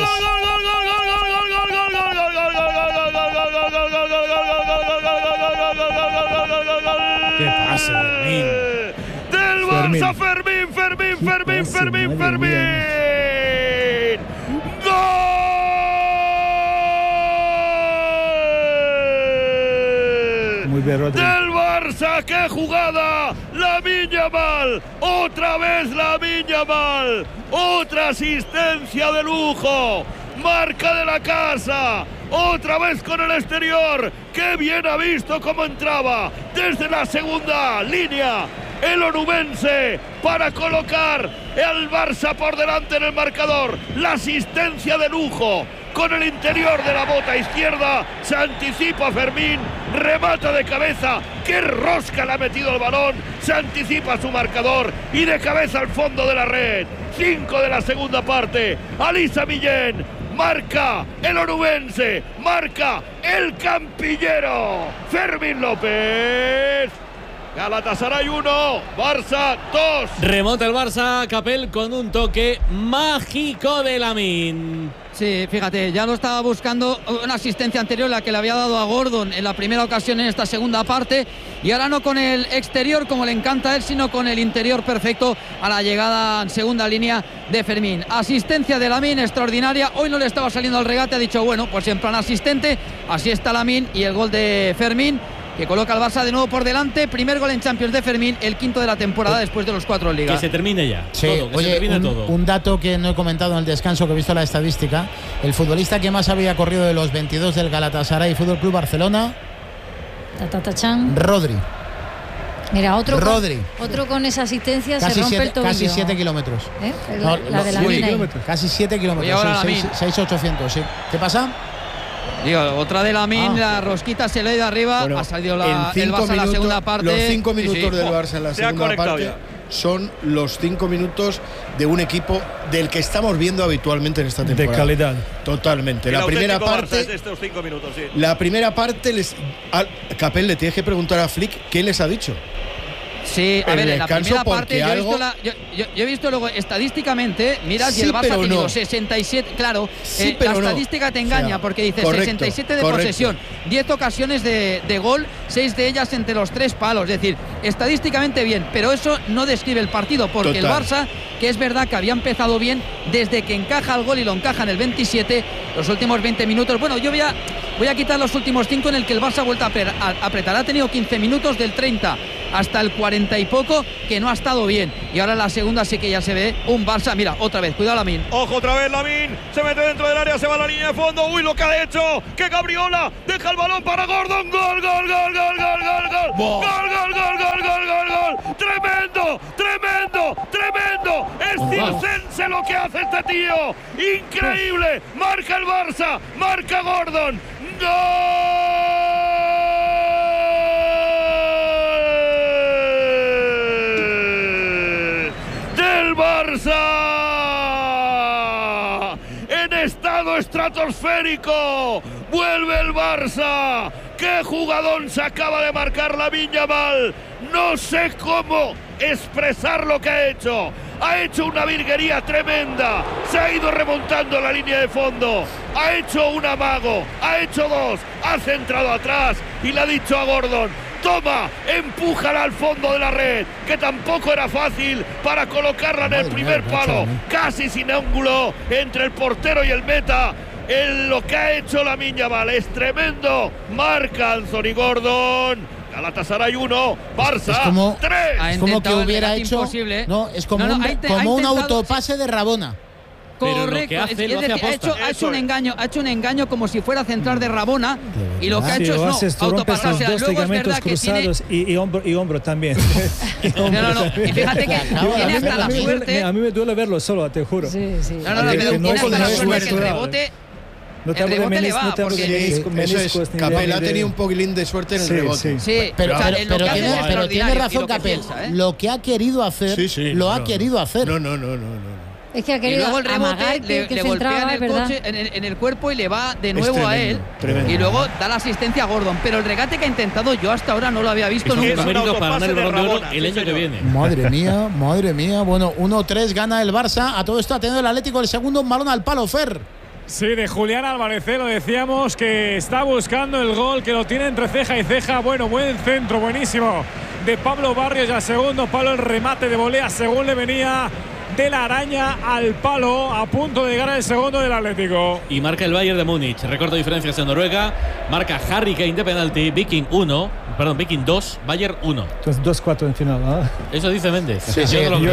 ¿Qué pasa, Fermín? Del Barça, Fermín. ¡Gol! Muy bien, Rodri. Del Barça, qué jugada. Lamine Yamal, otra vez Lamine Yamal, otra asistencia de lujo, marca de la casa, otra vez con el exterior. Qué bien ha visto cómo entraba desde la segunda línea el onubense para colocar al Barça por delante en el marcador. La asistencia de lujo con el interior de la bota izquierda, se anticipa Fermín, remata de cabeza, qué rosca le ha metido el balón, se anticipa su marcador y de cabeza al fondo de la red. 5 de la segunda parte, Alisa Millén, marca el onubense, marca el campillero, Fermín López. Galatasaray 1, Barça 2. Remonta el Barça, Capel con un toque mágico de Lamine. Sí, fíjate, ya lo estaba buscando, una asistencia anterior la que le había dado a Gordon en la primera ocasión en esta segunda parte, y ahora no con el exterior como le encanta a él, sino con el interior perfecto a la llegada en segunda línea de Fermín. Asistencia de Lamine extraordinaria, hoy no le estaba saliendo al regate, ha dicho bueno, pues en plan asistente, así está Lamine, y el gol de Fermín que coloca al Barça de nuevo por delante. Primer gol en Champions de Fermín, el quinto de la temporada después de los 4 en Liga. Que se termine ya. Sí, todo, que oye, se termine todo. Un dato que no he comentado en el descanso, que he visto la estadística. El futbolista que más había corrido de los 22 del Galatasaray Fútbol Club Barcelona, Tatatachan. Rodri. Mira, otro Rodri. Otro con esa asistencia casi se rompe el tobillo. Casi 7 kilómetros. La de Lamine. Casi 7 kilómetros. 6,800, sí. ¿Qué pasa? Digo, otra de Lamine, la rosquita se le ha ido arriba, ha salido el Barça en la segunda parte. Los 5 minutos del Barça en la segunda parte son los 5 minutos de un equipo del que estamos viendo habitualmente en esta temporada. De calidad. Totalmente. La primera parte de estos 5 minutos, sí. La primera parte Capel, le tienes que preguntar a Flick qué les ha dicho. Sí, a ver, en la primera parte yo he visto luego estadísticamente, miras, y el Barça ha tenido 67, claro, la estadística te engaña, porque dice 67 de posesión, 10 ocasiones de gol, 6 de ellas entre los 3 palos, es decir, estadísticamente bien, pero eso no describe el partido, porque el Barça, que es verdad que había empezado bien desde que encaja el gol y lo encaja en el 27, los últimos 20 minutos, bueno, yo voy a quitar los últimos 5 en el que el Barça ha vuelto a apretar, ha tenido 15 minutos del 30 hasta el 40 y poco, que no ha estado bien, y ahora en la segunda sí que ya se ve un Barça, mira, otra vez, cuidado Lamine. Ojo otra vez Lamine, se mete dentro del área, se va a la línea de fondo, uy lo que ha hecho, que Gabriola deja el balón para Gordon, gol, tremendo, es circense lo que hace este tío, increíble, marca el Barça, marca Gordon, Barça en estado estratosférico, vuelve el Barça, qué jugadón se acaba de marcar Lamine Yamal, no sé cómo expresar lo que ha hecho una virguería tremenda, se ha ido remontando la línea de fondo, ha hecho un amago, ha hecho 2, ha centrado atrás y le ha dicho a Gordon: toma, empújala al fondo de la red, que tampoco era fácil para colocarla en el primer palo, casi sin ángulo entre el portero y el meta. Lo que ha hecho Lamine Yamal es tremendo, marca Anthony Gordon. Galatasaray 1, Barça 3. Es como que hubiera hecho imposible. No, es como un autopase de Rabona. Correcto, ha hecho un engaño como si fuera a centrar de Rabona, y lo que ha hecho es autopasarse. Luego es verdad que tiene y hombro también. Y fíjate que tiene hasta la suerte. A mí me duele verlo solo, te juro. Tiene hasta la suerte que el rebote. No te hablo de meniscos, Capel ha tenido un poquilín de suerte en el rebote. Sí, pero tiene razón Capel. Lo que ha querido hacer, lo ha querido hacer. No. Es que ha querido, y luego el rebote le golpea en el cuerpo y le va de nuevo a él. Y luego da la asistencia a Gordon. Pero el regate que ha intentado yo hasta ahora no lo había visto nunca. Es un para ganar el Balón de Oro el año que viene. Madre mía. Bueno, 1-3 gana el Barça. A todo esto ha tenido el Atlético el segundo, un balón al palo, Fer. Sí, de Julián Álvarez, lo decíamos, que está buscando el gol, que lo tiene entre ceja y ceja. Bueno, buen centro, buenísimo, de Pablo Barrios, y al segundo palo el remate de volea según le venía de la araña al palo, a punto de llegar al segundo del Atlético. Y marca el Bayern de Múnich, recorta diferencias en Noruega, marca Harry Kane de penalti, Viking 2, Bayern 1. Entonces 2-4 en final, ¿no? Eso dice Méndez. Sí,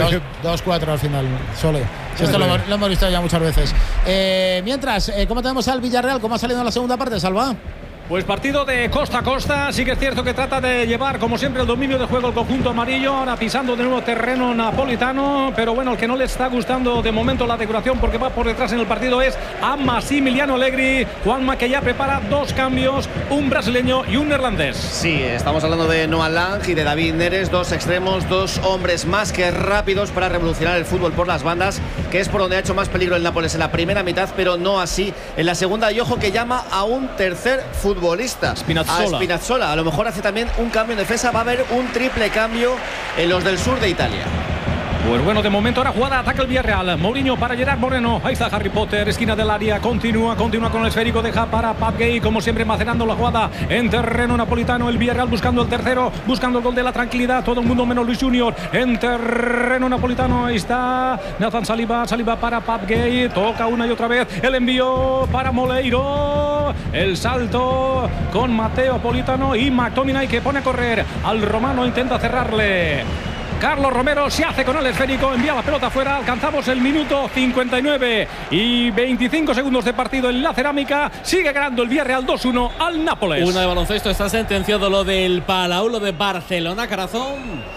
2-4 al final, Sole. Esto lo hemos visto ya muchas veces. Mientras, ¿cómo tenemos al Villarreal? ¿Cómo ha salido en la segunda parte, Salva? Pues partido de costa a costa, sí que es cierto que trata de llevar como siempre el dominio de juego el conjunto amarillo, ahora pisando de nuevo terreno napolitano, pero bueno, el que no le está gustando de momento la decoración porque va por detrás en el partido es a Massimiliano Allegri. Juanma, que ya prepara 2 cambios, un brasileño y un neerlandés. Sí, estamos hablando de Noah Lang y de David Neres, 2 extremos, 2 hombres más que rápidos para revolucionar el fútbol por las bandas, que es por donde ha hecho más peligro el Nápoles en la primera mitad, pero no así en la segunda. Y ojo que llama a un tercer futbolista, Spinazzola. A lo mejor hace también un cambio en defensa. Va a haber un triple cambio en los del sur de Italia. Pues bueno, de momento ahora jugada, ataca el Villarreal. Mourinho para Gerard Moreno. Ahí está Harry Potter, esquina del área. Continúa con el esférico. Deja para Pat Gay, como siempre, macerando la jugada en terreno napolitano. El Villarreal buscando el tercero, buscando el gol de la tranquilidad. Todo el mundo menos Luis Junior en terreno napolitano. Ahí está Nathan Saliba para Pat Gay. Toca una y otra vez el envío para Moleiro. El salto con Mateo Politano y McTominay, que pone a correr al romano. Intenta cerrarle Carlos Romero se hace con el esférico, envía la pelota afuera. Alcanzamos el minuto 59 y 25 segundos de partido en la Cerámica. Sigue ganando el Villarreal 2-1 al Nápoles. Una de baloncesto, está sentenciado lo del Palau, lo de Barcelona, Carazón.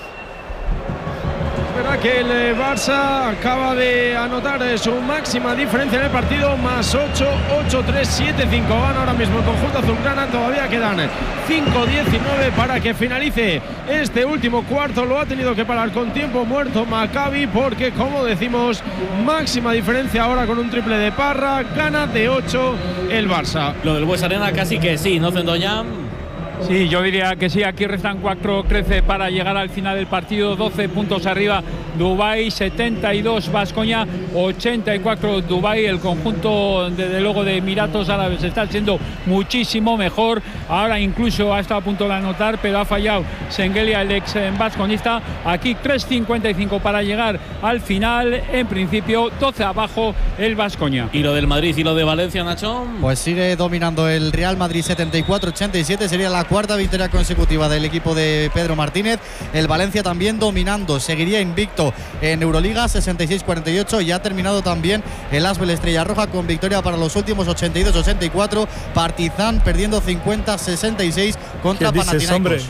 Verá que el Barça acaba de anotar su máxima diferencia en el partido, más 8, 8-3, 7-5. Gana ahora mismo el conjunto azulgrana. Todavía quedan 5-19 para que finalice este último cuarto. Lo ha tenido que parar con tiempo muerto Maccabi, porque, como decimos, máxima diferencia ahora con un triple de Parra. Gana de 8 el Barça. Lo del Bues Arena casi que sí, ¿no, Zendoñán? Sí, yo diría que sí. Aquí restan 4 13 para llegar al final del partido. 12 puntos arriba Dubái, 72 Baskonia, 84 Dubái. El conjunto, desde luego, de Emiratos Árabes está siendo muchísimo mejor. Ahora incluso ha estado a punto de anotar, pero ha fallado Sengelia, el ex basconista. Aquí 3.55 para llegar al final. En principio 12 abajo el Baskonia. ¿Y lo del Madrid y lo de Valencia, Nacho? Pues sigue dominando el Real Madrid, 74-87. Sería la cuarta victoria consecutiva del equipo de Pedro Martínez. El Valencia también dominando, seguiría invicto en Euroliga, 66-48, y ha terminado también el Asbel Estrella Roja con victoria para los últimos, 82-84. Partizan perdiendo 50-66 contra Panathinaikos.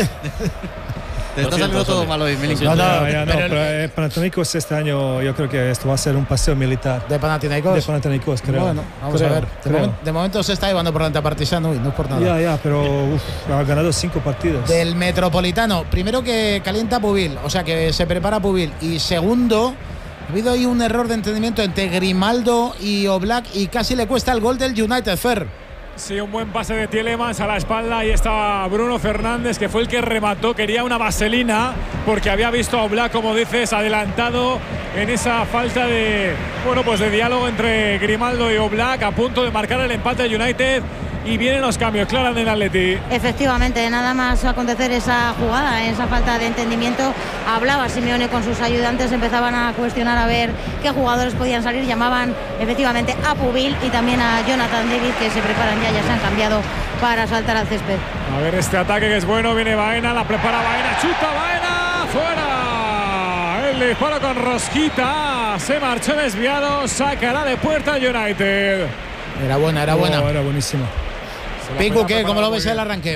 Te está saliendo todo mal hoy, Milinko. Pero Panathinaikos este año, yo creo que esto va a ser un paseo militar. ¿De Panathinaikos? De Panathinaikos, creo. Bueno, vamos a ver. De momento se está llevando por delante a Partizan, no es por nada. Ya, pero ha ganado 5 partidos. Del Metropolitano, primero que calienta Pubil, o sea que se prepara Pubil. Y segundo, ha habido ahí un error de entendimiento entre Grimaldo y Oblak y casi le cuesta el gol del United, Fer. Sí, un buen pase de Tielemans a la espalda. Ahí estaba Bruno Fernández, que fue el que remató. Quería una vaselina porque había visto a Oblak, como dices, adelantado en esa falta de, bueno, pues de diálogo entre Grimaldo y Oblak, a punto de marcar el empate del United. Y vienen los cambios, Clara, del Atleti. Efectivamente, nada más acontecer esa jugada, esa falta de entendimiento, hablaba Simeone con sus ayudantes, empezaban a cuestionar a ver qué jugadores podían salir, llamaban efectivamente a Pubil y también a Jonathan David, que se preparan ya se han cambiado para saltar al césped. A ver este ataque que es bueno, viene Baena, la prepara Baena, chuta Baena, fuera. El disparo con rosquita, se marchó desviado, sacará de puerta United. Era buena. Era buenísima. Pico, ¿qué? ¿Cómo lo ves el arranque?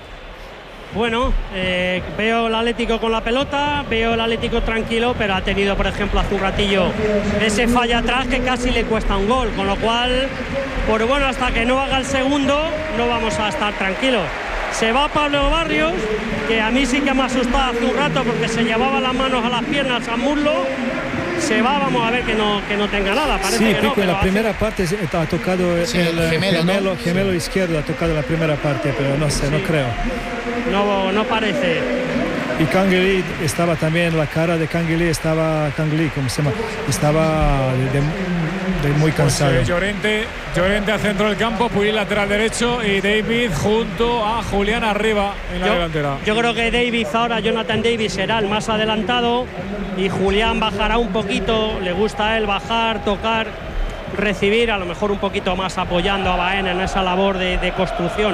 Bueno, veo el Atlético con la pelota, veo el Atlético tranquilo, pero ha tenido, por ejemplo, hace un ratillo ese falla atrás que casi le cuesta un gol, con lo cual, pues bueno, hasta que no haga el segundo no vamos a estar tranquilos. Se va Pablo Barrios, que a mí sí que me ha asustado hace un rato porque se llevaba las manos a las piernas, a muslo. Se va, vamos a ver que no tenga nada. Parece sí, que Pico, no, en la primera parte ha tocado el gemelo izquierdo, ha tocado la primera parte, pero no sé, no creo. No parece. Y Kangley estaba también, la cara de Kangley ¿cómo se llama? Estaba muy cansado. Pues, Llorente al centro del campo, Puig lateral derecho y David junto a Julián arriba en la delantera. Yo creo que David ahora, Jonathan David, será el más adelantado y Julián bajará un poquito. Le gusta a él bajar, tocar, recibir, a lo mejor un poquito más apoyando a Baena en esa labor de construcción.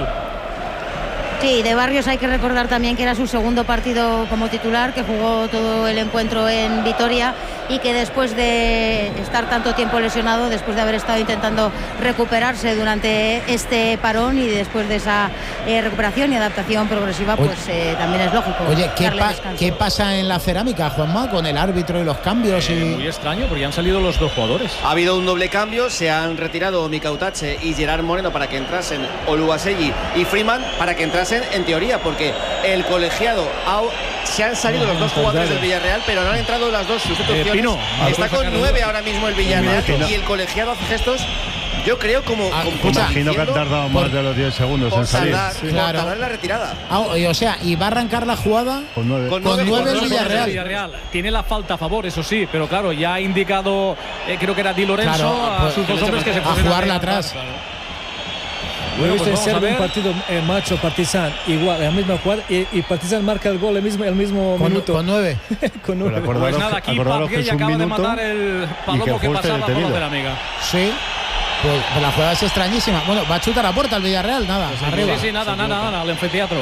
Sí, de Barrios hay que recordar también que era su segundo partido como titular, que jugó todo el encuentro en Vitoria y que después de estar tanto tiempo lesionado, después de haber estado intentando recuperarse durante este parón y después de esa recuperación y adaptación progresiva, pues también es lógico. Oye, ¿qué pasa en la Cerámica, Juanma, con el árbitro y los cambios? Muy extraño, porque han salido los dos jugadores. Ha habido un doble cambio, se han retirado Mikautache y Gerard Moreno para que entrasen Oluwaseyi y Freeman para que entrasen en teoría, porque el colegiado se han salido los dos jugadores del Villarreal, pero no han entrado las dos sustituciones. Está con 9 ahora mismo el Villarreal y el colegiado hace gestos. Yo creo como imagino que han tardado más de los 10 segundos en salir. Tardar la retirada. O sea, y va a arrancar la jugada con 9 el Villarreal. Tiene la falta a favor, eso sí, pero claro, ya ha indicado, creo que era Di Lorenzo, a sus dos hombres que se a jugarla atrás. Lo he visto en ser un partido macho Partizan, igual, la misma jugada, y Partizan marca el gol el mismo minuto. Con 9. Con 9. Pues nada, aquí Pabguey acaba de matar el palomo que pasaba por la amiga. Sí. Pues la jugada es extrañísima. Bueno, va a chutar a puerta el Villarreal, nada, sí, arriba. Sí, nada, al anfiteatro.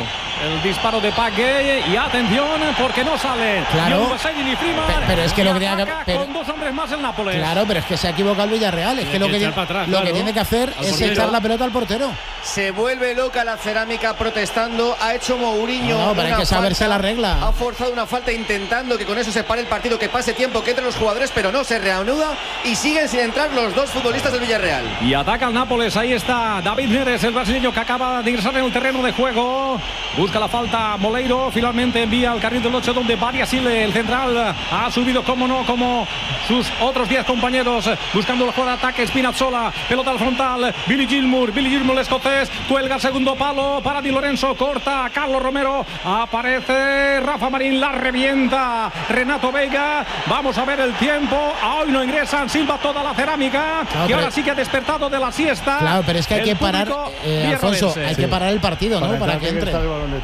El disparo de Pagué y atención porque no sale. Claro. Ni Ubasegui ni Freeman. Pero es que lo que tiene que con dos hombres más el Nápoles. Claro, pero es que se ha equivocado el Villarreal. Es que lo que tiene que hacer es echar la pelota al portero. Se vuelve loca la Cerámica protestando. Ha hecho Mourinho. No, pero hay que saberse la regla. Ha forzado una falta intentando que con eso se pare el partido, que pase tiempo, que entren los jugadores, pero no se reanuda y siguen sin entrar los dos futbolistas del Villarreal. Y ataca el Nápoles. Ahí está David Neres, el brasileño que acaba de ingresar en el terreno de juego. Busca la falta Moleiro. Finalmente envía al carril del 8 donde Badiashile, el central, ha subido como no, como sus otros 10 compañeros, buscando el juego de ataque. Spinazzola, pelota al frontal. Billy Gilmour, el escocés, cuelga el segundo palo para Di Lorenzo, corta a Carlos Romero. Aparece Rafa Marín, la revienta Renato Veiga. Vamos a ver el tiempo. Hoy no ingresan, silba toda la Cerámica. Claro, y ahora sí que ha despertado de la siesta. Claro, pero es que hay que parar, Alfonso, hay que parar el partido, ¿no? Para que entre.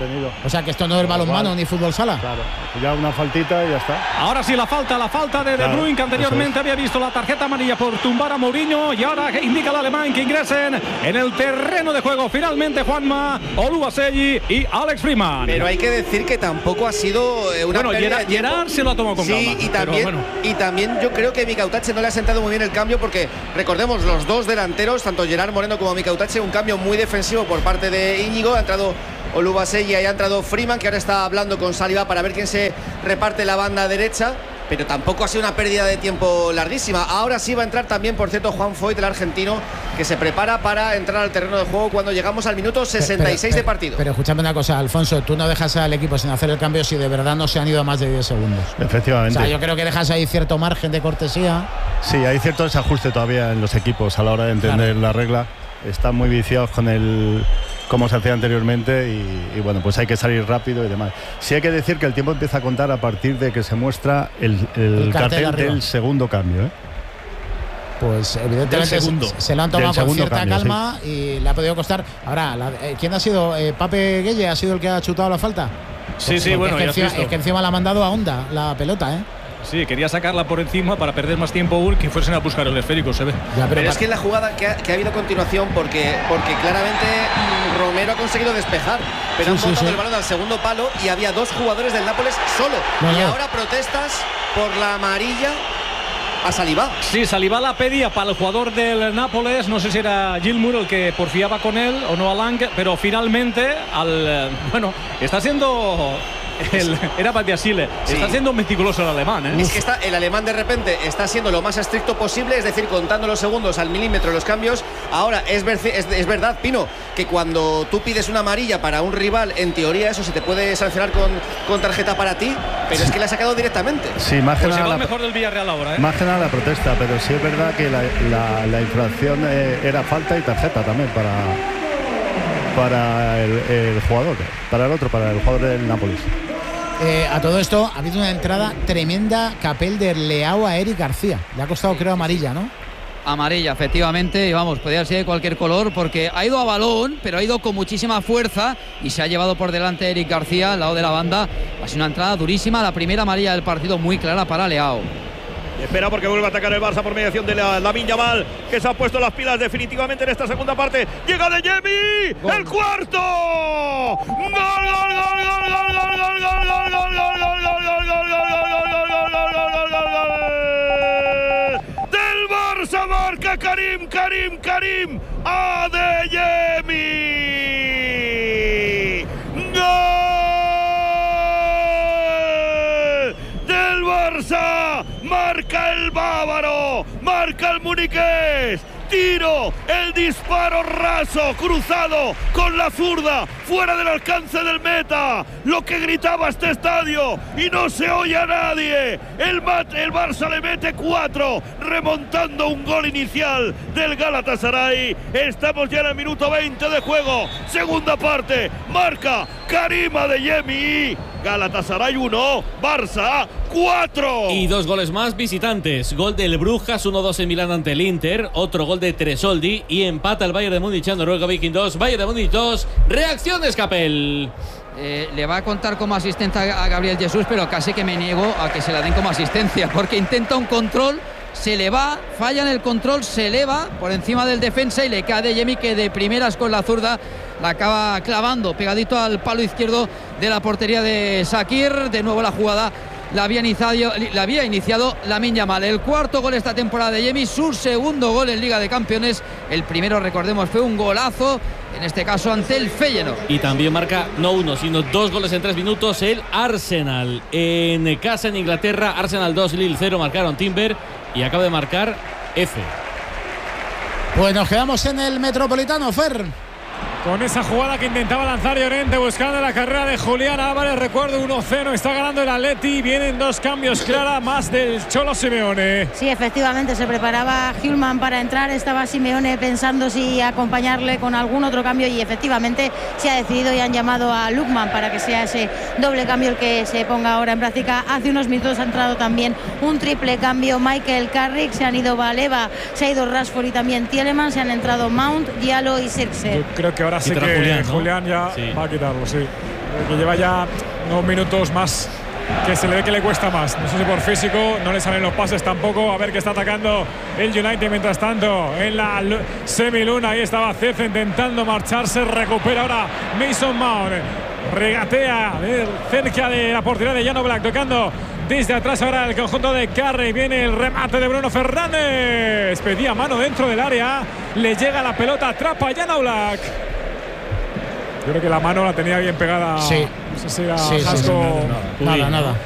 O sea, que esto no es balonmano ni fútbol sala. Claro, ya una faltita y ya está. Ahora sí la falta de De Bruyne, que anteriormente había visto la tarjeta amarilla por tumbar a Mourinho, y ahora indica al alemán que ingresen en el terreno de juego finalmente Juanma, Oluwaseyi y Alex Freeman. Pero hay que decir que tampoco ha sido una pérdida de tiempo. Gerard se lo ha tomado con calma. Sí, y también yo creo que Mika Utache no le ha sentado muy bien el cambio, porque recordemos, los dos delanteros, tanto Gerard Moreno como Mika Utache, un cambio muy defensivo por parte de Íñigo. Ha entrado Oluwaseyi y ha entrado Freeman, que ahora está hablando con Saliba para ver quién se reparte la banda derecha. Pero tampoco ha sido una pérdida de tiempo larguísima. Ahora sí va a entrar también, por cierto, Juan Foyt, el argentino, que se prepara para entrar al terreno de juego cuando llegamos al minuto 66 de partido. Pero escúchame una cosa, Alfonso, tú no dejas al equipo sin hacer el cambio si de verdad no se han ido a más de 10 segundos. Efectivamente. O sea, yo creo que dejas ahí cierto margen de cortesía. Sí, hay cierto desajuste todavía en los equipos a la hora de entender la regla. Están muy viciados con el como se hacía anteriormente y bueno, pues hay que salir rápido y demás. Sí hay que decir que el tiempo empieza a contar a partir de que se muestra el cartel del segundo cambio, ¿eh? Pues evidentemente se lo han tomado con cierta calma, sí. Y le ha podido costar. Ahora, ¿quién ha sido? ¿Pape Gueye ha sido el que ha chutado la falta? Sí, bueno, es que encima la ha mandado a Honda la pelota, ¿eh? Sí, quería sacarla por encima para perder más tiempo que fuesen a buscar el esférico, se ve. Pero es que la jugada que ha habido a continuación, porque claramente Romero ha conseguido despejar, pero han botado el balón al segundo palo y había dos jugadores del Nápoles solo. Y ahora protestas por la amarilla a Saliba. Sí, Saliba la pedía para el jugador del Nápoles, no sé si era Gilmour el que porfiaba con él o no a Lang, pero finalmente está siendo... Era Badiashile. Sí. Está siendo meticuloso el alemán, ¿eh? Es que el alemán de repente está siendo lo más estricto posible, es decir, contando los segundos al milímetro los cambios. Ahora, es verdad, Pino, que cuando tú pides una amarilla para un rival, en teoría eso se te puede sancionar con tarjeta para ti, pero es que la ha sacado directamente. Sí, más que nada mejor del Villarreal ahora, ¿eh? Más que nada la protesta, pero sí es verdad que la infracción era falta y tarjeta también para el jugador, para el jugador del Nápoles. A todo esto ha habido una entrada tremenda Capel de Leao a Eric García. Le ha costado, creo, amarilla, ¿no? Amarilla, efectivamente, y vamos, podría ser de cualquier color porque ha ido a balón, pero ha ido con muchísima fuerza y se ha llevado por delante Eric García al lado de la banda. Ha sido una entrada durísima, la primera amarilla del partido muy clara para Leao. Espera porque vuelve a atacar el Barça por mediación de Lamine Yamal, que se ha puesto las pilas definitivamente en esta segunda parte. Llega de Yemi, el cuarto. ¡Gol, gol, gol, gol, gol, gol, gol, gol, gol, gol, del Barça! Marca Karim Adeyemi. ¡Gol del Barça! Marca el bávaro, marca el muniqués. Tiro, el disparo raso, cruzado con la zurda, fuera del alcance del meta. Lo que gritaba este estadio y no se oye a nadie. El Barça le mete 4, remontando un gol inicial del Galatasaray. Estamos ya en el minuto 20 de juego. Segunda parte, marca Karim Adeyemi. Galatasaray 1, Barça 4. Y 2 goles más visitantes. Gol del Brujas, 1-2 en Milán ante el Inter. Otro gol de Tresoldi y empata el Bayern de Múnich a Noruega Viking 2. Bayern de Múnich 2. Reacciones, Capel. Le va a contar como asistente a Gabriel Jesús, pero casi que me niego a que se la den como asistencia, porque intenta un control, se le va, falla en el control, se eleva por encima del defensa y le cae Adeyemi, que de primeras con la zurda la acaba clavando pegadito al palo izquierdo de la portería de Shakir. De nuevo la jugada la había iniciado Lamine Yamal. El cuarto gol esta temporada de Yemi, su segundo gol en Liga de Campeones. El primero, recordemos, fue un golazo, en este caso ante el Feyenoord. Y también marca no uno, sino 2 goles en 3 minutos el Arsenal. En casa en Inglaterra, Arsenal 2, Lille 0, marcaron Timber y acaba de marcar F. Pues nos quedamos en el Metropolitano, Fer. Con esa jugada que intentaba lanzar Llorente buscando la carrera de Julián Álvarez. Recuerdo 1-0, está ganando el Atleti. Vienen 2 cambios, Clara, más del Cholo Simeone. Sí, efectivamente, se preparaba Hjulmand para entrar. Estaba Simeone pensando si acompañarle con algún otro cambio y efectivamente se ha decidido y han llamado a Lookman para que sea ese doble cambio el que se ponga ahora en práctica. Hace unos minutos ha entrado también un triple cambio Michael Carrick. Se han ido Baleba, se ha ido Rashford y también Tielemans. Se han entrado Mount, Diallo y Sirkzee. Yo creo que ahora sí que Julián ya va a quitarlo, sí. Que lleva ya unos minutos más que se le ve que le cuesta más. No sé si por físico, no le salen los pases tampoco. A ver que está atacando el United mientras tanto en la semiluna. Ahí estaba Cece intentando marcharse. Recupera ahora Mason Mount. Regatea cerca de la portería de Jan Oblak, tocando desde atrás ahora el conjunto de Carrey. Viene el remate de Bruno Fernández. Pedía mano dentro del área. Le llega la pelota, atrapa a Jan Oblak. Yo creo que la mano la tenía bien pegada. Sí. No sé si era Jasco. Nada.